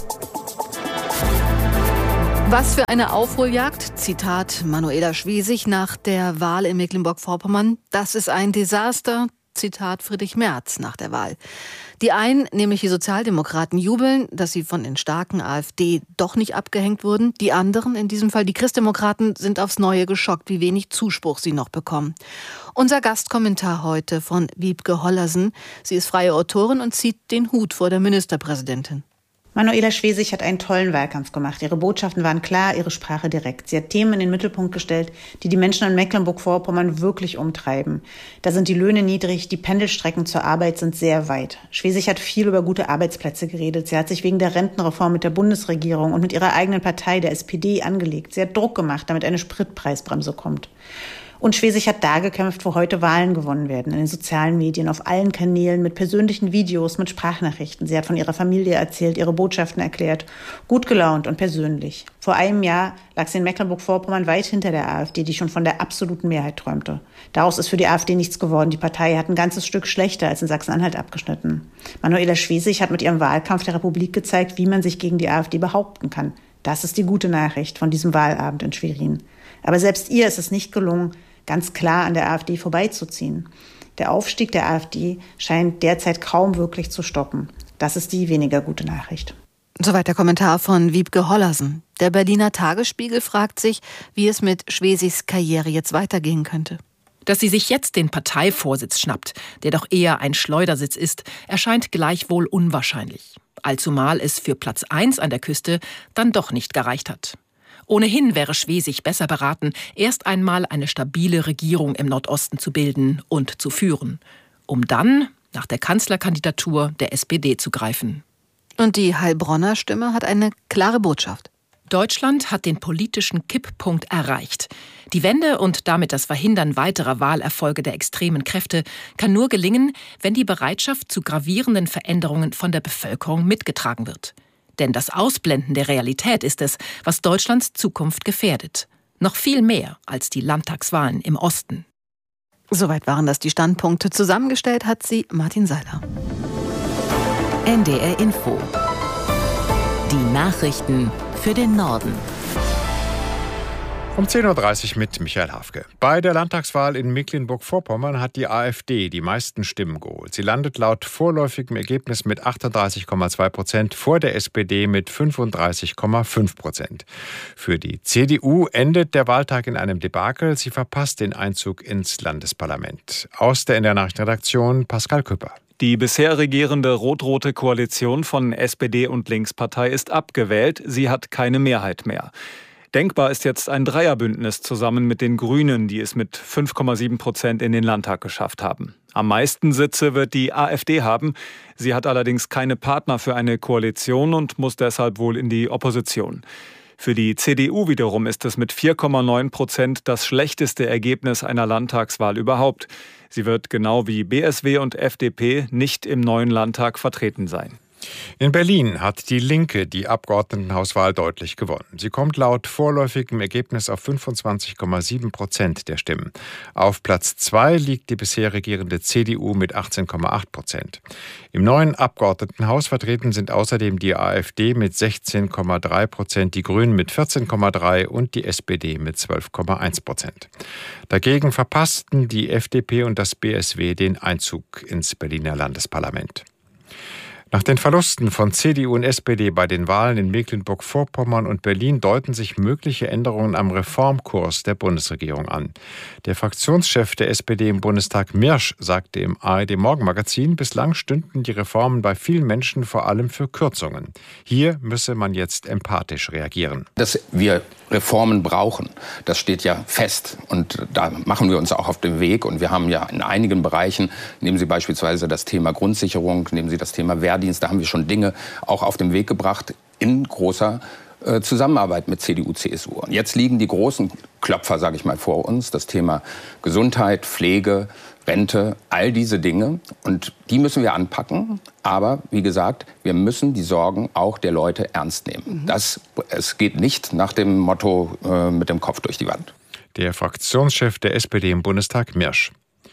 Was für eine Aufholjagd, Zitat Manuela Schwesig nach der Wahl in Mecklenburg-Vorpommern. Das ist ein Desaster, Zitat Friedrich Merz nach der Wahl. Die einen, nämlich die Sozialdemokraten, jubeln, dass sie von den starken AfD doch nicht abgehängt wurden. Die anderen, in diesem Fall die Christdemokraten, sind aufs Neue geschockt, wie wenig Zuspruch sie noch bekommen. Unser Gastkommentar heute von Wiebke Hollersen. Sie ist freie Autorin und zieht den Hut vor der Ministerpräsidentin. Manuela Schwesig hat einen tollen Wahlkampf gemacht. Ihre Botschaften waren klar, ihre Sprache direkt. Sie hat Themen in den Mittelpunkt gestellt, die die Menschen in Mecklenburg-Vorpommern wirklich umtreiben. Da sind die Löhne niedrig, die Pendelstrecken zur Arbeit sind sehr weit. Schwesig hat viel über gute Arbeitsplätze geredet. Sie hat sich wegen der Rentenreform mit der Bundesregierung und mit ihrer eigenen Partei, der SPD, angelegt. Sie hat Druck gemacht, damit eine Spritpreisbremse kommt. Und Schwesig hat da gekämpft, wo heute Wahlen gewonnen werden, in den sozialen Medien, auf allen Kanälen, mit persönlichen Videos, mit Sprachnachrichten. Sie hat von ihrer Familie erzählt, ihre Botschaften erklärt, gut gelaunt und persönlich. Vor einem Jahr lag sie in Mecklenburg-Vorpommern weit hinter der AfD, die schon von der absoluten Mehrheit träumte. Daraus ist für die AfD nichts geworden. Die Partei hat ein ganzes Stück schlechter als in Sachsen-Anhalt abgeschnitten. Manuela Schwesig hat mit ihrem Wahlkampf der Republik gezeigt, wie man sich gegen die AfD behaupten kann. Das ist die gute Nachricht von diesem Wahlabend in Schwerin. Aber selbst ihr ist es nicht gelungen, ganz klar an der AfD vorbeizuziehen. Der Aufstieg der AfD scheint derzeit kaum wirklich zu stoppen. Das ist die weniger gute Nachricht. Soweit der Kommentar von Wiebke Hollersen. Der Berliner Tagesspiegel fragt sich, wie es mit Schwesigs Karriere jetzt weitergehen könnte. Dass sie sich jetzt den Parteivorsitz schnappt, der doch eher ein Schleudersitz ist, erscheint gleichwohl unwahrscheinlich. Allzumal es für Platz 1 an der Küste dann doch nicht gereicht hat. Ohnehin wäre Schwesig besser beraten, erst einmal eine stabile Regierung im Nordosten zu bilden und zu führen, um dann nach der Kanzlerkandidatur der SPD zu greifen. Und die Heilbronner Stimme hat eine klare Botschaft. Deutschland hat den politischen Kipppunkt erreicht. Die Wende und damit das Verhindern weiterer Wahlerfolge der extremen Kräfte kann nur gelingen, wenn die Bereitschaft zu gravierenden Veränderungen von der Bevölkerung mitgetragen wird. Denn das Ausblenden der Realität ist es, was Deutschlands Zukunft gefährdet. Noch viel mehr als die Landtagswahlen im Osten. Soweit waren das die Standpunkte. Zusammengestellt hat sie Martin Seiler. NDR Info. Die Nachrichten für den Norden. Um 10.30 Uhr mit Michael Hafke. Bei der Landtagswahl in Mecklenburg-Vorpommern hat die AfD die meisten Stimmen geholt. Sie landet laut vorläufigem Ergebnis mit 38,2% vor der SPD mit 35,5%. Für die CDU endet der Wahltag in einem Debakel. Sie verpasst den Einzug ins Landesparlament. Aus der NDR Nachrichtenredaktion Pascal Küpper. Die bisher regierende rot-rote Koalition von SPD und Linkspartei ist abgewählt. Sie hat keine Mehrheit mehr. Denkbar ist jetzt ein Dreierbündnis zusammen mit den Grünen, die es mit 5,7% in den Landtag geschafft haben. Am meisten Sitze wird die AfD haben. Sie hat allerdings keine Partner für eine Koalition und muss deshalb wohl in die Opposition. Für die CDU wiederum ist es mit 4,9% das schlechteste Ergebnis einer Landtagswahl überhaupt. Sie wird genau wie BSW und FDP nicht im neuen Landtag vertreten sein. In Berlin hat die Linke die Abgeordnetenhauswahl deutlich gewonnen. Sie kommt laut vorläufigem Ergebnis auf 25,7% der Stimmen. Auf Platz 2 liegt die bisher regierende CDU mit 18,8%. Im neuen Abgeordnetenhaus vertreten sind außerdem die AfD mit 16,3%, die Grünen mit 14,3% und die SPD mit 12,1%. Dagegen verpassten die FDP und das BSW den Einzug ins Berliner Landesparlament. Nach den Verlusten von CDU und SPD bei den Wahlen in Mecklenburg-Vorpommern und Berlin deuten sich mögliche Änderungen am Reformkurs der Bundesregierung an. Der Fraktionschef der SPD im Bundestag, Mirsch, sagte im ARD-Morgenmagazin, bislang stünden die Reformen bei vielen Menschen vor allem für Kürzungen. Hier müsse man jetzt empathisch reagieren. Dass wir Reformen brauchen, das steht ja fest. Und da machen wir uns auch auf den Weg. Und wir haben ja in einigen Bereichen, nehmen Sie beispielsweise das Thema Grundsicherung, nehmen Sie das Thema Wehrdienst, da haben wir schon Dinge auch auf den Weg gebracht in großer Zusammenarbeit mit CDU, CSU. Und jetzt liegen die großen Klopfer, sage ich mal, vor uns. Das Thema Gesundheit, Pflege, Rente, all diese Dinge. Und die müssen wir anpacken. Aber wie gesagt, wir müssen die Sorgen auch der Leute ernst nehmen. Es geht nicht nach dem Motto mit dem Kopf durch die Wand. Der Fraktionschef der SPD im Bundestag, Mirsch.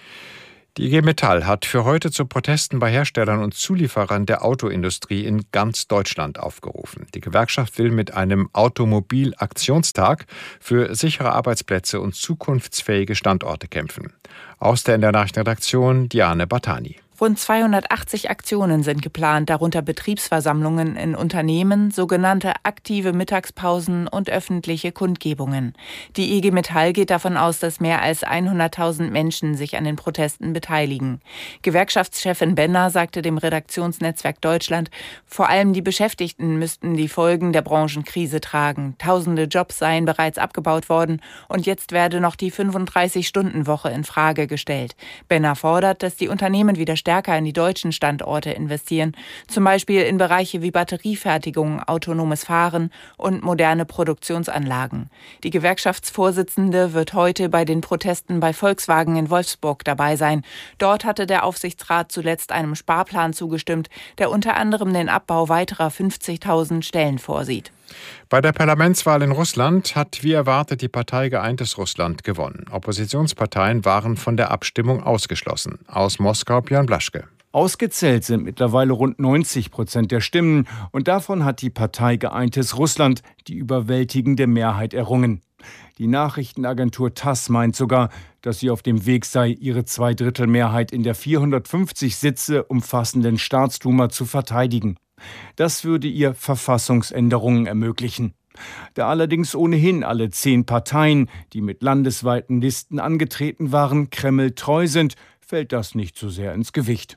Die IG Metall hat für heute zu Protesten bei Herstellern und Zulieferern der Autoindustrie in ganz Deutschland aufgerufen. Die Gewerkschaft will mit einem Automobilaktionstag für sichere Arbeitsplätze und zukunftsfähige Standorte kämpfen. Aus der Nachrichtenredaktion Diane Batani. Rund 280 Aktionen sind geplant, darunter Betriebsversammlungen in Unternehmen, sogenannte aktive Mittagspausen und öffentliche Kundgebungen. Die IG Metall geht davon aus, dass mehr als 100.000 Menschen sich an den Protesten beteiligen. Gewerkschaftschefin Benner sagte dem Redaktionsnetzwerk Deutschland, vor allem die Beschäftigten müssten die Folgen der Branchenkrise tragen. Tausende Jobs seien bereits abgebaut worden und jetzt werde noch die 35-Stunden-Woche in Frage gestellt. Benner fordert, dass die Unternehmen wieder stärker in die deutschen Standorte investieren, zum Beispiel in Bereiche wie Batteriefertigung, autonomes Fahren und moderne Produktionsanlagen. Die Gewerkschaftsvorsitzende wird heute bei den Protesten bei Volkswagen in Wolfsburg dabei sein. Dort hatte der Aufsichtsrat zuletzt einem Sparplan zugestimmt, der unter anderem den Abbau weiterer 50.000 Stellen vorsieht. Bei der Parlamentswahl in Russland hat wie erwartet die Partei Geeintes Russland gewonnen. Oppositionsparteien waren von der Abstimmung ausgeschlossen. Aus Moskau Björn Blaschke. Ausgezählt sind mittlerweile rund 90% der Stimmen und davon hat die Partei Geeintes Russland die überwältigende Mehrheit errungen. Die Nachrichtenagentur TASS meint sogar, dass sie auf dem Weg sei, ihre Zweidrittelmehrheit in der 450 Sitze umfassenden Staatsduma zu verteidigen. Das würde ihr Verfassungsänderungen ermöglichen. Da allerdings ohnehin alle 10 Parteien, die mit landesweiten Listen angetreten waren, Kreml treu sind, fällt das nicht so sehr ins Gewicht.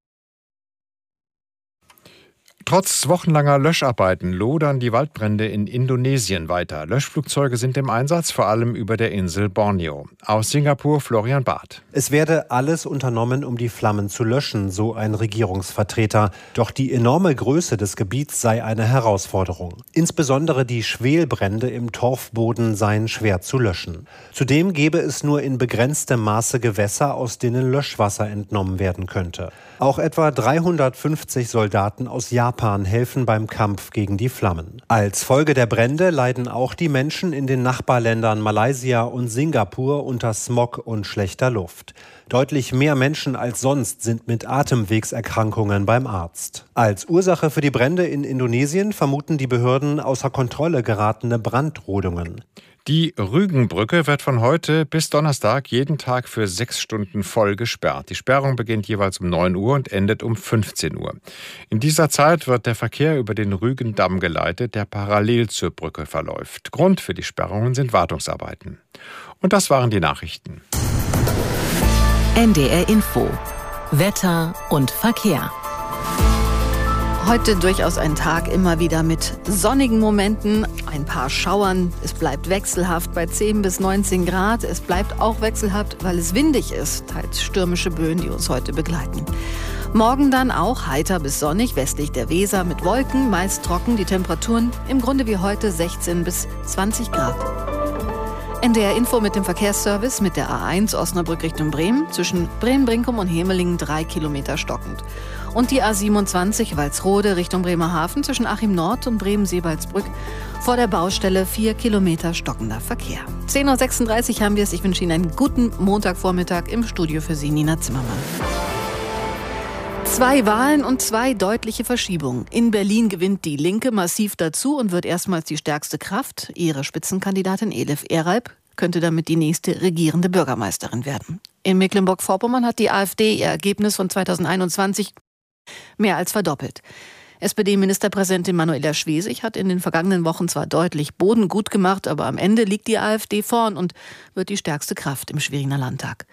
Trotz wochenlanger Löscharbeiten lodern die Waldbrände in Indonesien weiter. Löschflugzeuge sind im Einsatz, vor allem über der Insel Borneo. Aus Singapur Florian Barth. Es werde alles unternommen, um die Flammen zu löschen, so ein Regierungsvertreter. Doch die enorme Größe des Gebiets sei eine Herausforderung. Insbesondere die Schwelbrände im Torfboden seien schwer zu löschen. Zudem gäbe es nur in begrenztem Maße Gewässer, aus denen Löschwasser entnommen werden könnte. Auch etwa 350 Soldaten aus Japan helfen beim Kampf gegen die Flammen. Als Folge der Brände leiden auch die Menschen in den Nachbarländern Malaysia und Singapur unter Smog und schlechter Luft. Deutlich mehr Menschen als sonst sind mit Atemwegserkrankungen beim Arzt. Als Ursache für die Brände in Indonesien vermuten die Behörden außer Kontrolle geratene Brandrodungen. Die Rügenbrücke wird von heute bis Donnerstag jeden Tag für 6 Stunden voll gesperrt. Die Sperrung beginnt jeweils um 9 Uhr und endet um 15 Uhr. In dieser Zeit wird der Verkehr über den Rügendamm geleitet, der parallel zur Brücke verläuft. Grund für die Sperrungen sind Wartungsarbeiten. Und das waren die Nachrichten. NDR Info. Wetter und Verkehr. Heute durchaus ein Tag immer wieder mit sonnigen Momenten, ein paar Schauern. Es bleibt wechselhaft bei 10 bis 19 Grad. Es bleibt auch wechselhaft, weil es windig ist. Teils stürmische Böen, die uns heute begleiten. Morgen dann auch heiter bis sonnig, westlich der Weser mit Wolken, meist trocken. Die Temperaturen im Grunde wie heute 16 bis 20 Grad. NDR Info mit dem Verkehrsservice mit der A1 Osnabrück Richtung Bremen. Zwischen Bremen-Brinkum und Hemelingen 3 Kilometer stockend. Und die A27 Walsrode Richtung Bremerhaven zwischen Achim Nord und Bremen-Seebaldsbrück. Vor der Baustelle 4 Kilometer stockender Verkehr. 10.36 Uhr haben wir es. Ich wünsche Ihnen einen guten Montagvormittag. Im Studio für Sie Nina Zimmermann. 2 Wahlen und 2 deutliche Verschiebungen. In Berlin gewinnt die Linke massiv dazu und wird erstmals die stärkste Kraft. Ihre Spitzenkandidatin Elif Ereib könnte damit die nächste regierende Bürgermeisterin werden. In Mecklenburg-Vorpommern hat die AfD ihr Ergebnis von 2021 mehr als verdoppelt. SPD-Ministerpräsidentin Manuela Schwesig hat in den vergangenen Wochen zwar deutlich Boden gut gemacht, aber am Ende liegt die AfD vorn und wird die stärkste Kraft im Schweriner Landtag.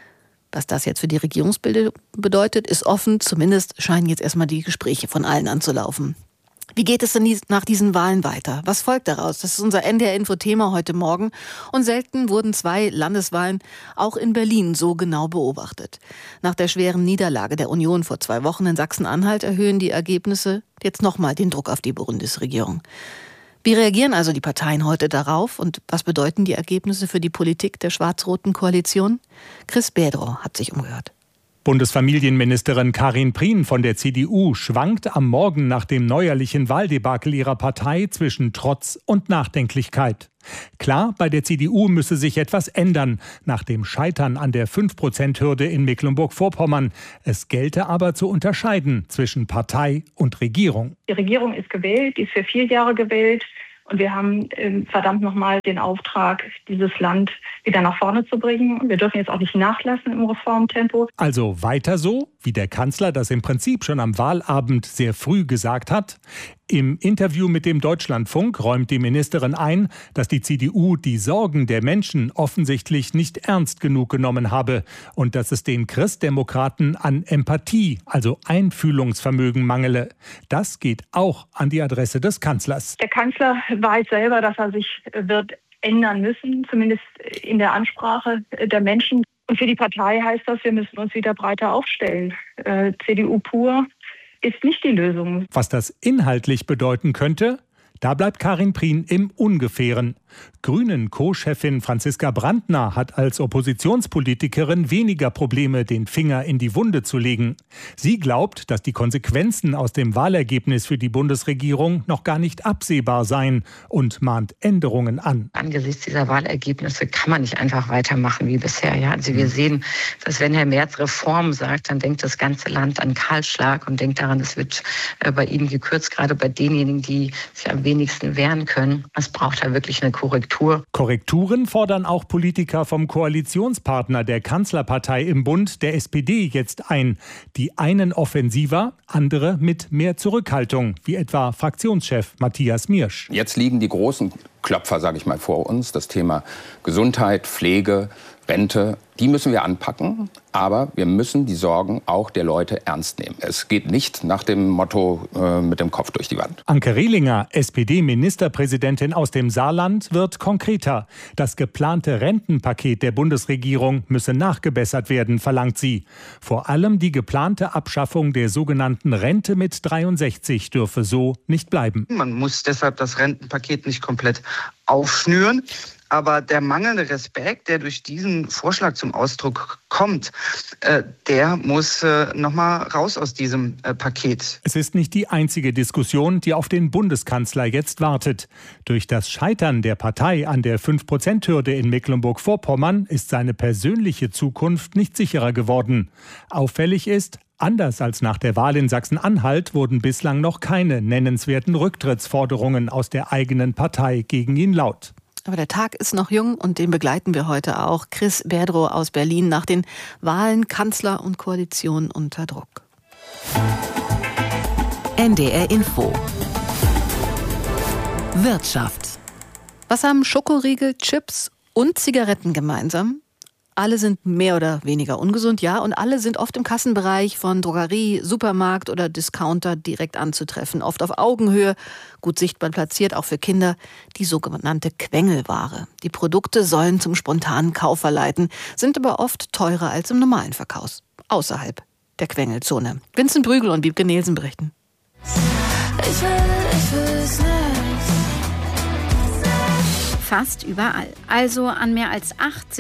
Was das jetzt für die Regierungsbildung bedeutet, ist offen. Zumindest scheinen jetzt erstmal die Gespräche von allen anzulaufen. Wie geht es denn nach diesen Wahlen weiter? Was folgt daraus? Das ist unser NDR-Info-Thema heute Morgen. Und selten wurden 2 Landeswahlen auch in Berlin so genau beobachtet. Nach der schweren Niederlage der Union vor 2 Wochen in Sachsen-Anhalt erhöhen die Ergebnisse jetzt nochmal den Druck auf die Bundesregierung. Wie reagieren also die Parteien heute darauf und was bedeuten die Ergebnisse für die Politik der schwarz-roten Koalition? Chris Bedro hat sich umgehört. Bundesfamilienministerin Karin Prien von der CDU schwankt am Morgen nach dem neuerlichen Wahldebakel ihrer Partei zwischen Trotz und Nachdenklichkeit. Klar, bei der CDU müsse sich etwas ändern nach dem Scheitern an der 5%-Hürde in Mecklenburg-Vorpommern. Es gelte aber zu unterscheiden zwischen Partei und Regierung. Die Regierung ist gewählt, die ist für 4 Jahre gewählt. Und wir haben verdammt nochmal den Auftrag, dieses Land wieder nach vorne zu bringen. Wir dürfen jetzt auch nicht nachlassen im Reformtempo. Also weiter so, wie der Kanzler das im Prinzip schon am Wahlabend sehr früh gesagt hat. Im Interview mit dem Deutschlandfunk räumt die Ministerin ein, dass die CDU die Sorgen der Menschen offensichtlich nicht ernst genug genommen habe und dass es den Christdemokraten an Empathie, also Einfühlungsvermögen, mangele. Das geht auch an die Adresse des Kanzlers. Der Kanzler weiß selber, dass er sich wird ändern müssen, zumindest in der Ansprache der Menschen. Und für die Partei heißt das, wir müssen uns wieder breiter aufstellen. CDU pur ist nicht die Lösung. Was das inhaltlich bedeuten könnte, da bleibt Karin Prien im Ungefähren. Grünen-Co-Chefin Franziska Brandner hat als Oppositionspolitikerin weniger Probleme, den Finger in die Wunde zu legen. Sie glaubt, dass die Konsequenzen aus dem Wahlergebnis für die Bundesregierung noch gar nicht absehbar seien und mahnt Änderungen an. Angesichts dieser Wahlergebnisse kann man nicht einfach weitermachen wie bisher. Ja? Also wir sehen, dass wenn Herr Merz Reform sagt, dann denkt das ganze Land an Kahlschlag und denkt daran, es wird bei Ihnen gekürzt, gerade bei denjenigen, die sich am wenigsten wehren können. Es braucht da wirklich eine Korrektur. Korrekturen fordern auch Politiker vom Koalitionspartner der Kanzlerpartei im Bund, der SPD, jetzt ein. Die einen offensiver, andere mit mehr Zurückhaltung, wie etwa Fraktionschef Matthias Miersch. Jetzt liegen die großen Klopfer, sage ich mal, vor uns. Das Thema Gesundheit, Pflege, Rente, die müssen wir anpacken. Aber wir müssen die Sorgen auch der Leute ernst nehmen. Es geht nicht nach dem Motto mit dem Kopf durch die Wand. Anke Rehlinger, SPD-Ministerpräsidentin aus dem Saarland, wird konkreter. Das geplante Rentenpaket der Bundesregierung müsse nachgebessert werden, verlangt sie. Vor allem die geplante Abschaffung der sogenannten Rente mit 63 dürfe so nicht bleiben. Man muss deshalb das Rentenpaket nicht komplett aufschnüren. Aber der mangelnde Respekt, der durch diesen Vorschlag zum Ausdruck kommt, der muss nochmal raus aus diesem Paket. Es ist nicht die einzige Diskussion, die auf den Bundeskanzler jetzt wartet. Durch das Scheitern der Partei an der 5%-Hürde in Mecklenburg-Vorpommern ist seine persönliche Zukunft nicht sicherer geworden. Auffällig ist, anders als nach der Wahl in Sachsen-Anhalt wurden bislang noch keine nennenswerten Rücktrittsforderungen aus der eigenen Partei gegen ihn laut. Aber der Tag ist noch jung und den begleiten wir heute auch. Chris Bedro aus Berlin nach den Wahlen, Kanzler und Koalition unter Druck. NDR Info. Wirtschaft. Was haben Schokoriegel, Chips und Zigaretten gemeinsam? Alle sind mehr oder weniger ungesund, ja, und alle sind oft im Kassenbereich von Drogerie, Supermarkt oder Discounter direkt anzutreffen. Oft auf Augenhöhe, gut sichtbar platziert, auch für Kinder, die sogenannte Quengelware. Die Produkte sollen zum spontanen Kauf verleiten, sind aber oft teurer als im normalen Verkauf, außerhalb der Quengelzone. Vincent Brügel und Wiebke Nielsen berichten. Ich will's nicht. Fast überall. Also an mehr als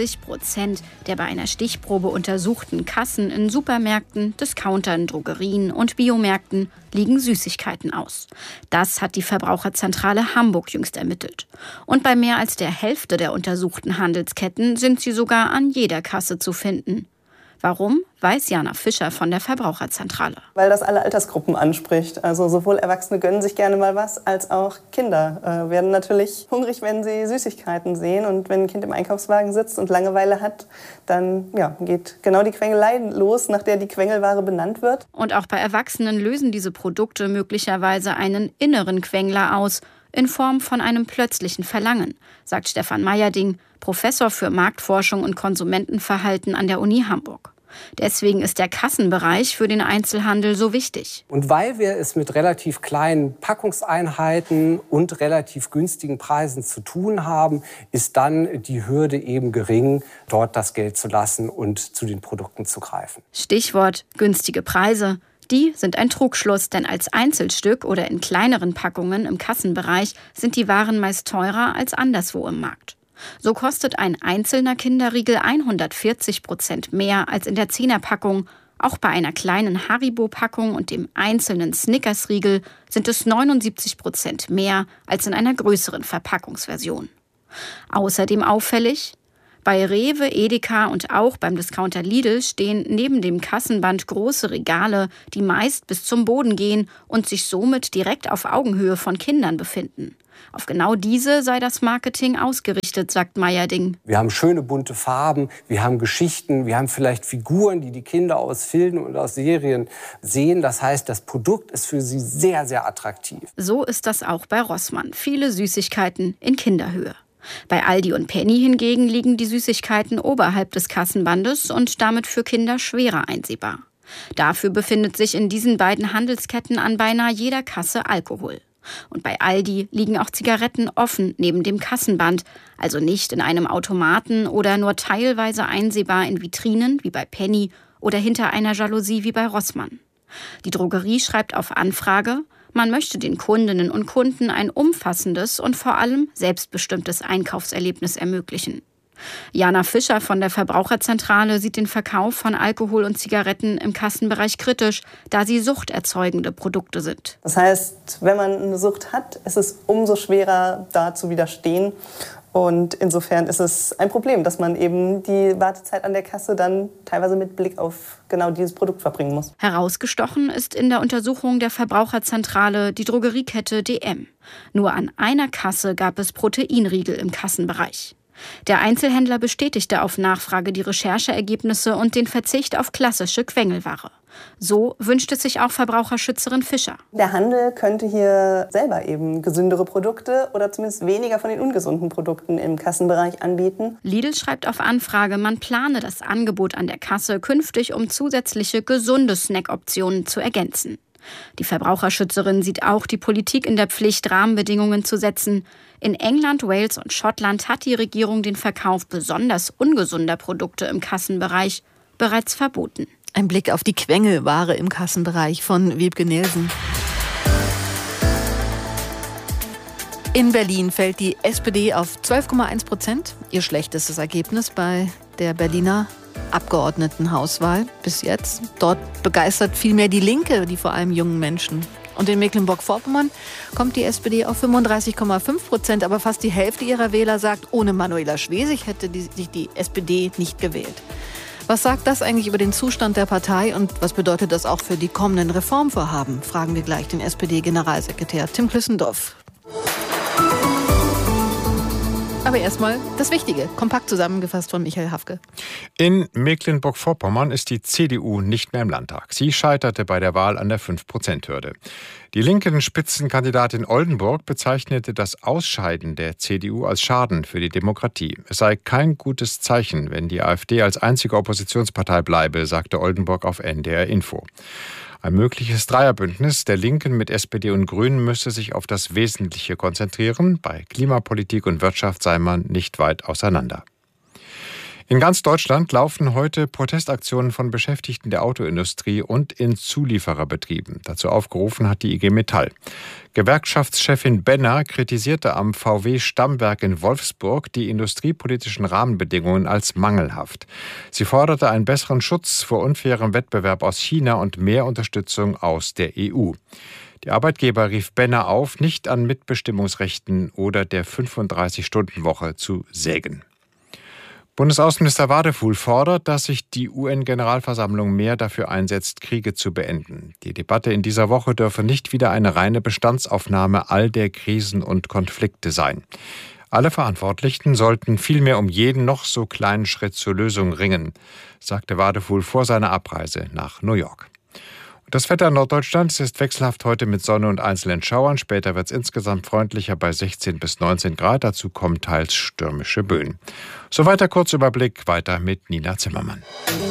80% der bei einer Stichprobe untersuchten Kassen in Supermärkten, Discountern, Drogerien und Biomärkten liegen Süßigkeiten aus. Das hat die Verbraucherzentrale Hamburg jüngst ermittelt. Und bei mehr als der Hälfte der untersuchten Handelsketten sind sie sogar an jeder Kasse zu finden. Warum, weiß Jana Fischer von der Verbraucherzentrale. Weil das alle Altersgruppen anspricht. Also sowohl Erwachsene gönnen sich gerne mal was, als auch Kinder werden natürlich hungrig, wenn sie Süßigkeiten sehen. Und wenn ein Kind im Einkaufswagen sitzt und Langeweile hat, dann geht genau die Quengelei los, nach der die Quengelware benannt wird. Und auch bei Erwachsenen lösen diese Produkte möglicherweise einen inneren Quengler aus, in Form von einem plötzlichen Verlangen, sagt Stefan Meyerding, Professor für Marktforschung und Konsumentenverhalten an der Uni Hamburg. Deswegen ist der Kassenbereich für den Einzelhandel so wichtig. Und weil wir es mit relativ kleinen Packungseinheiten und relativ günstigen Preisen zu tun haben, ist dann die Hürde eben gering, dort das Geld zu lassen und zu den Produkten zu greifen. Stichwort günstige Preise. Die sind ein Trugschluss, denn als Einzelstück oder in kleineren Packungen im Kassenbereich sind die Waren meist teurer als anderswo im Markt. So kostet ein einzelner Kinderriegel 140% mehr als in der 10er-Packung. Auch bei einer kleinen Haribo-Packung und dem einzelnen Snickers-Riegel sind es 79% mehr als in einer größeren Verpackungsversion. Außerdem auffällig: Bei Rewe, Edeka und auch beim Discounter Lidl stehen neben dem Kassenband große Regale, die meist bis zum Boden gehen und sich somit direkt auf Augenhöhe von Kindern befinden. Auf genau diese sei das Marketing ausgerichtet, sagt Meyerding. Wir haben schöne bunte Farben, wir haben Geschichten, wir haben vielleicht Figuren, die die Kinder aus Filmen und aus Serien sehen. Das heißt, das Produkt ist für sie sehr, sehr attraktiv. So ist das auch bei Rossmann. Viele Süßigkeiten in Kinderhöhe. Bei Aldi und Penny hingegen liegen die Süßigkeiten oberhalb des Kassenbandes und damit für Kinder schwerer einsehbar. Dafür befindet sich in diesen beiden Handelsketten an beinahe jeder Kasse Alkohol. Und bei Aldi liegen auch Zigaretten offen neben dem Kassenband, also nicht in einem Automaten oder nur teilweise einsehbar in Vitrinen wie bei Penny oder hinter einer Jalousie wie bei Rossmann. Die Drogerie schreibt auf Anfrage, man möchte den Kundinnen und Kunden ein umfassendes und vor allem selbstbestimmtes Einkaufserlebnis ermöglichen. Jana Fischer von der Verbraucherzentrale sieht den Verkauf von Alkohol und Zigaretten im Kassenbereich kritisch, da sie suchterzeugende Produkte sind. Das heißt, wenn man eine Sucht hat, ist es umso schwerer, da zu widerstehen. Und insofern ist es ein Problem, dass man eben die Wartezeit an der Kasse dann teilweise mit Blick auf genau dieses Produkt verbringen muss. Herausgestochen ist in der Untersuchung der Verbraucherzentrale die Drogeriekette DM. Nur an einer Kasse gab es Proteinriegel im Kassenbereich. Der Einzelhändler bestätigte auf Nachfrage die Rechercheergebnisse und den Verzicht auf klassische Quengelware. So wünscht es sich auch Verbraucherschützerin Fischer. Der Handel könnte hier selber eben gesündere Produkte oder zumindest weniger von den ungesunden Produkten im Kassenbereich anbieten. Lidl schreibt auf Anfrage, man plane das Angebot an der Kasse künftig, um zusätzliche gesunde Snackoptionen zu ergänzen. Die Verbraucherschützerin sieht auch die Politik in der Pflicht, Rahmenbedingungen zu setzen. In England, Wales und Schottland hat die Regierung den Verkauf besonders ungesunder Produkte im Kassenbereich bereits verboten. Ein Blick auf die Quengelware im Kassenbereich von Wiebke Nielsen. In Berlin fällt die SPD auf 12,1%. Ihr schlechtestes Ergebnis bei der Berliner Abgeordnetenhauswahl bis jetzt. Dort begeistert vielmehr die Linke, die vor allem jungen Menschen. Und in Mecklenburg-Vorpommern kommt die SPD auf 35,5%, aber fast die Hälfte ihrer Wähler sagt, ohne Manuela Schwesig hätte sich die SPD nicht gewählt. Was sagt das eigentlich über den Zustand der Partei und was bedeutet das auch für die kommenden Reformvorhaben? Fragen wir gleich den SPD-Generalsekretär Tim Klüssendorf. Aber erstmal das Wichtige, kompakt zusammengefasst von Michael Hafke. In Mecklenburg-Vorpommern ist die CDU nicht mehr im Landtag. Sie scheiterte bei der Wahl an der 5%-Hürde. Die linken Spitzenkandidatin Oldenburg bezeichnete das Ausscheiden der CDU als Schaden für die Demokratie. Es sei kein gutes Zeichen, wenn die AfD als einzige Oppositionspartei bleibe, sagte Oldenburg auf NDR Info. Ein mögliches Dreierbündnis der Linken mit SPD und Grünen müsse sich auf das Wesentliche konzentrieren. Bei Klimapolitik und Wirtschaft sei man nicht weit auseinander. In ganz Deutschland laufen heute Protestaktionen von Beschäftigten der Autoindustrie und in Zuliefererbetrieben. Dazu aufgerufen hat die IG Metall. Gewerkschaftschefin Benner kritisierte am VW-Stammwerk in Wolfsburg die industriepolitischen Rahmenbedingungen als mangelhaft. Sie forderte einen besseren Schutz vor unfairem Wettbewerb aus China und mehr Unterstützung aus der EU. Die Arbeitgeber rief Benner auf, nicht an Mitbestimmungsrechten oder der 35-Stunden-Woche zu sägen. Bundesaußenminister Wadefuhl fordert, dass sich die UN-Generalversammlung mehr dafür einsetzt, Kriege zu beenden. Die Debatte in dieser Woche dürfe nicht wieder eine reine Bestandsaufnahme all der Krisen und Konflikte sein. Alle Verantwortlichen sollten vielmehr um jeden noch so kleinen Schritt zur Lösung ringen, sagte Wadefuhl vor seiner Abreise nach New York. Das Wetter in Norddeutschland ist wechselhaft heute mit Sonne und einzelnen Schauern. Später wird es insgesamt freundlicher bei 16 bis 19 Grad. Dazu kommen teils stürmische Böen. Soweit der Kurzüberblick. Weiter mit Nina Zimmermann.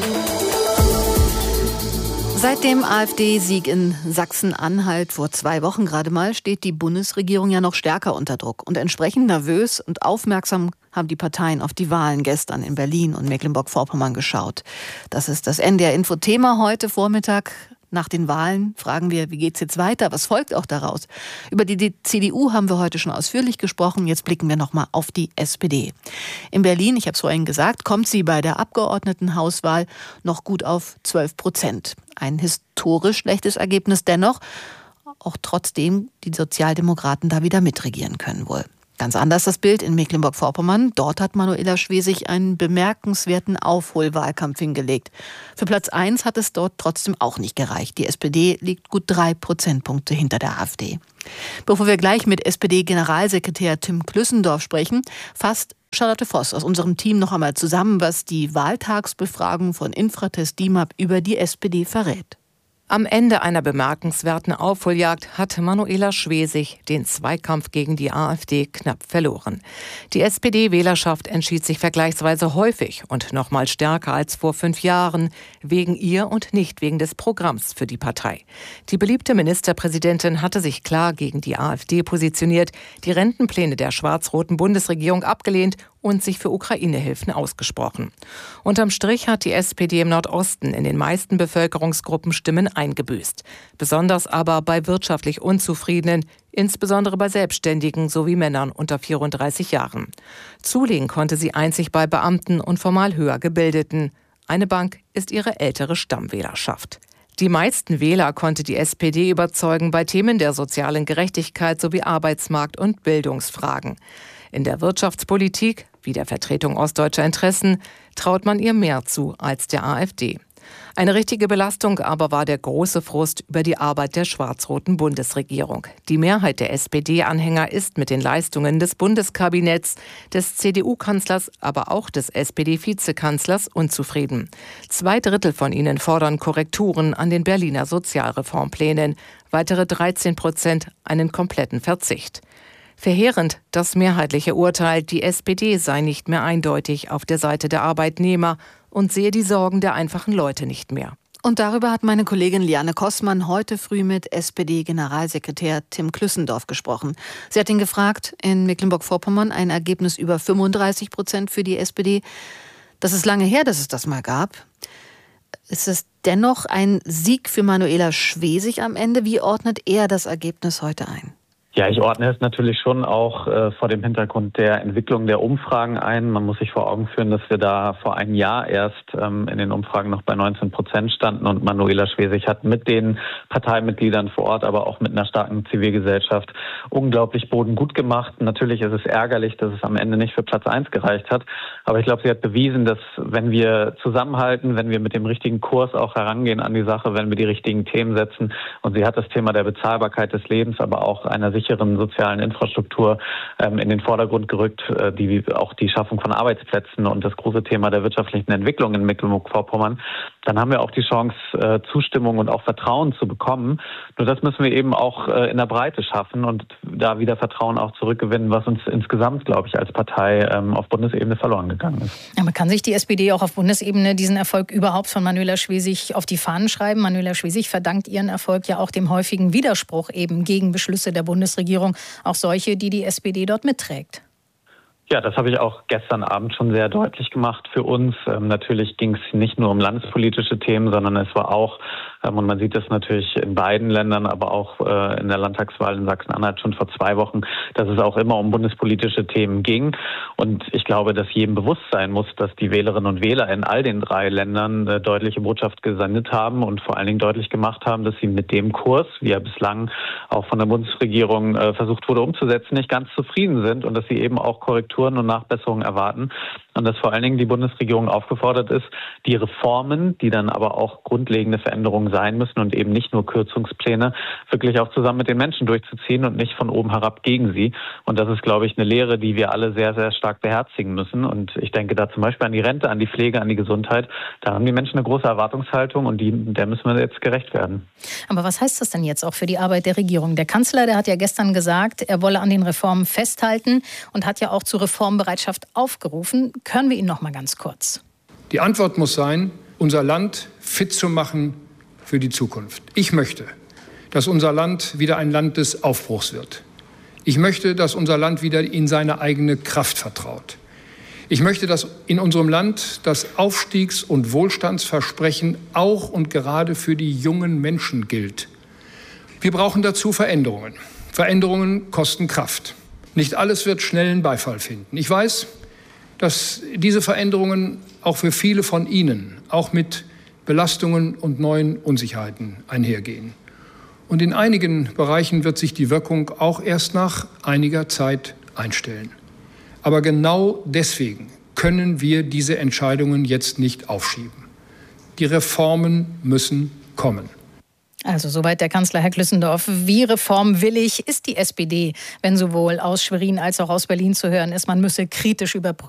Seit dem AfD-Sieg in Sachsen-Anhalt vor 2 Wochen gerade mal steht die Bundesregierung ja noch stärker unter Druck. Und entsprechend nervös und aufmerksam haben die Parteien auf die Wahlen gestern in Berlin und Mecklenburg-Vorpommern geschaut. Das ist das NDR-Info-Thema heute Vormittag. Nach den Wahlen fragen wir, wie geht's jetzt weiter? Was folgt auch daraus? Über die CDU haben wir heute schon ausführlich gesprochen. Jetzt blicken wir nochmal auf die SPD. In Berlin, ich habe es vorhin gesagt, kommt sie bei der Abgeordnetenhauswahl noch gut auf 12%. Ein historisch schlechtes Ergebnis dennoch, auch trotzdem die Sozialdemokraten da wieder mitregieren können wohl. Ganz anders das Bild in Mecklenburg-Vorpommern. Dort hat Manuela Schwesig einen bemerkenswerten Aufholwahlkampf hingelegt. Für Platz 1 hat es dort trotzdem auch nicht gereicht. Die SPD liegt gut 3 Prozentpunkte hinter der AfD. Bevor wir gleich mit SPD-Generalsekretär Tim Klüssendorf sprechen, fasst Charlotte Voss aus unserem Team noch einmal zusammen, was die Wahltagsbefragung von Infratest DIMAP über die SPD verrät. Am Ende einer bemerkenswerten Aufholjagd hat Manuela Schwesig den Zweikampf gegen die AfD knapp verloren. Die SPD-Wählerschaft entschied sich vergleichsweise häufig und noch mal stärker als vor 5 Jahren wegen ihr und nicht wegen des Programms für die Partei. Die beliebte Ministerpräsidentin hatte sich klar gegen die AfD positioniert, die Rentenpläne der schwarz-roten Bundesregierung abgelehnt und sich für Ukraine-Hilfen ausgesprochen. Unterm Strich hat die SPD im Nordosten in den meisten Bevölkerungsgruppen Stimmen eingebüßt. Besonders aber bei wirtschaftlich Unzufriedenen, insbesondere bei Selbstständigen sowie Männern unter 34 Jahren. Zulegen konnte sie einzig bei Beamten und formal höher Gebildeten. Eine Bank ist ihre ältere Stammwählerschaft. Die meisten Wähler konnte die SPD überzeugen bei Themen der sozialen Gerechtigkeit sowie Arbeitsmarkt- und Bildungsfragen. In der Wirtschaftspolitik, wie der Vertretung ostdeutscher Interessen, traut man ihr mehr zu als der AfD. Eine richtige Belastung aber war der große Frust über die Arbeit der schwarz-roten Bundesregierung. Die Mehrheit der SPD-Anhänger ist mit den Leistungen des Bundeskabinetts, des CDU-Kanzlers, aber auch des SPD-Vizekanzlers unzufrieden. 2/3 von ihnen fordern Korrekturen an den Berliner Sozialreformplänen. Weitere 13% einen kompletten Verzicht. Verheerend das mehrheitliche Urteil, die SPD sei nicht mehr eindeutig auf der Seite der Arbeitnehmer und sehe die Sorgen der einfachen Leute nicht mehr. Und darüber hat meine Kollegin Liane Kossmann heute früh mit SPD-Generalsekretär Tim Klüssendorf gesprochen. Sie hat ihn gefragt, in Mecklenburg-Vorpommern ein Ergebnis über 35% für die SPD. Das ist lange her, dass es das mal gab. Ist es dennoch ein Sieg für Manuela Schwesig am Ende? Wie ordnet er das Ergebnis heute ein? Ja, ich ordne es natürlich schon auch vor dem Hintergrund der Entwicklung der Umfragen ein. Man muss sich vor Augen führen, dass wir da vor einem Jahr erst in den Umfragen noch bei 19% standen und Manuela Schwesig hat mit den Parteimitgliedern vor Ort, aber auch mit einer starken Zivilgesellschaft unglaublich Boden gut gemacht. Natürlich ist es ärgerlich, dass es am Ende nicht für Platz 1 gereicht hat. Aber ich glaube, sie hat bewiesen, dass wenn wir zusammenhalten, wenn wir mit dem richtigen Kurs auch herangehen an die Sache, wenn wir die richtigen Themen setzen, und sie hat das Thema der Bezahlbarkeit des Lebens, aber auch einer sicheren sozialen Infrastruktur in den Vordergrund gerückt, die auch die Schaffung von Arbeitsplätzen und das große Thema der wirtschaftlichen Entwicklung in Mecklenburg-Vorpommern, dann haben wir auch die Chance, Zustimmung und auch Vertrauen zu bekommen. Nur das müssen wir eben auch in der Breite schaffen und da wieder Vertrauen auch zurückgewinnen, was uns insgesamt, glaube ich, als Partei auf Bundesebene verloren gegangen ist. Aber kann sich die SPD auch auf Bundesebene diesen Erfolg überhaupt von Manuela Schwesig auf die Fahnen schreiben? Manuela Schwesig verdankt ihren Erfolg ja auch dem häufigen Widerspruch eben gegen Beschlüsse der Bundesregierung, auch solche, die die SPD dort mitträgt. Ja, das habe ich auch gestern Abend schon sehr deutlich gemacht für uns. Natürlich ging es nicht nur um landespolitische Themen, sondern es war auch, und man sieht das natürlich in beiden Ländern, aber auch in der Landtagswahl in Sachsen-Anhalt schon vor 2 Wochen, dass es auch immer um bundespolitische Themen ging. Und ich glaube, dass jedem bewusst sein muss, dass die Wählerinnen und Wähler in all den 3 Ländern eine deutliche Botschaft gesendet haben und vor allen Dingen deutlich gemacht haben, dass sie mit dem Kurs, wie er bislang auch von der Bundesregierung versucht wurde umzusetzen, nicht ganz zufrieden sind und dass sie eben auch Korrekturen und Nachbesserungen erwarten. Und dass vor allen Dingen die Bundesregierung aufgefordert ist, die Reformen, die dann aber auch grundlegende Veränderungen sein müssen und eben nicht nur Kürzungspläne, wirklich auch zusammen mit den Menschen durchzuziehen und nicht von oben herab gegen sie. Und das ist, glaube ich, eine Lehre, die wir alle sehr, sehr stark beherzigen müssen. Und ich denke da zum Beispiel an die Rente, an die Pflege, an die Gesundheit. Da haben die Menschen eine große Erwartungshaltung und der müssen wir jetzt gerecht werden. Aber was heißt das denn jetzt auch für die Arbeit der Regierung? Der Kanzler, der hat ja gestern gesagt, er wolle an den Reformen festhalten und hat ja auch zur Reformbereitschaft aufgerufen. Hören wir ihn noch mal ganz kurz. Die Antwort muss sein, unser Land fit zu machen für die Zukunft. Ich möchte, dass unser Land wieder ein Land des Aufbruchs wird. Ich möchte, dass unser Land wieder in seine eigene Kraft vertraut. Ich möchte, dass in unserem Land das Aufstiegs- und Wohlstandsversprechen auch und gerade für die jungen Menschen gilt. Wir brauchen dazu Veränderungen. Veränderungen kosten Kraft. Nicht alles wird schnellen Beifall finden. Ich weiß, dass diese Veränderungen auch für viele von Ihnen auch mit Belastungen und neuen Unsicherheiten einhergehen. Und in einigen Bereichen wird sich die Wirkung auch erst nach einiger Zeit einstellen. Aber genau deswegen können wir diese Entscheidungen jetzt nicht aufschieben. Die Reformen müssen kommen. Also soweit der Kanzler, Herr Glüssendorf. Wie reformwillig ist die SPD, wenn sowohl aus Schwerin als auch aus Berlin zu hören ist, man müsse kritisch überprüfen,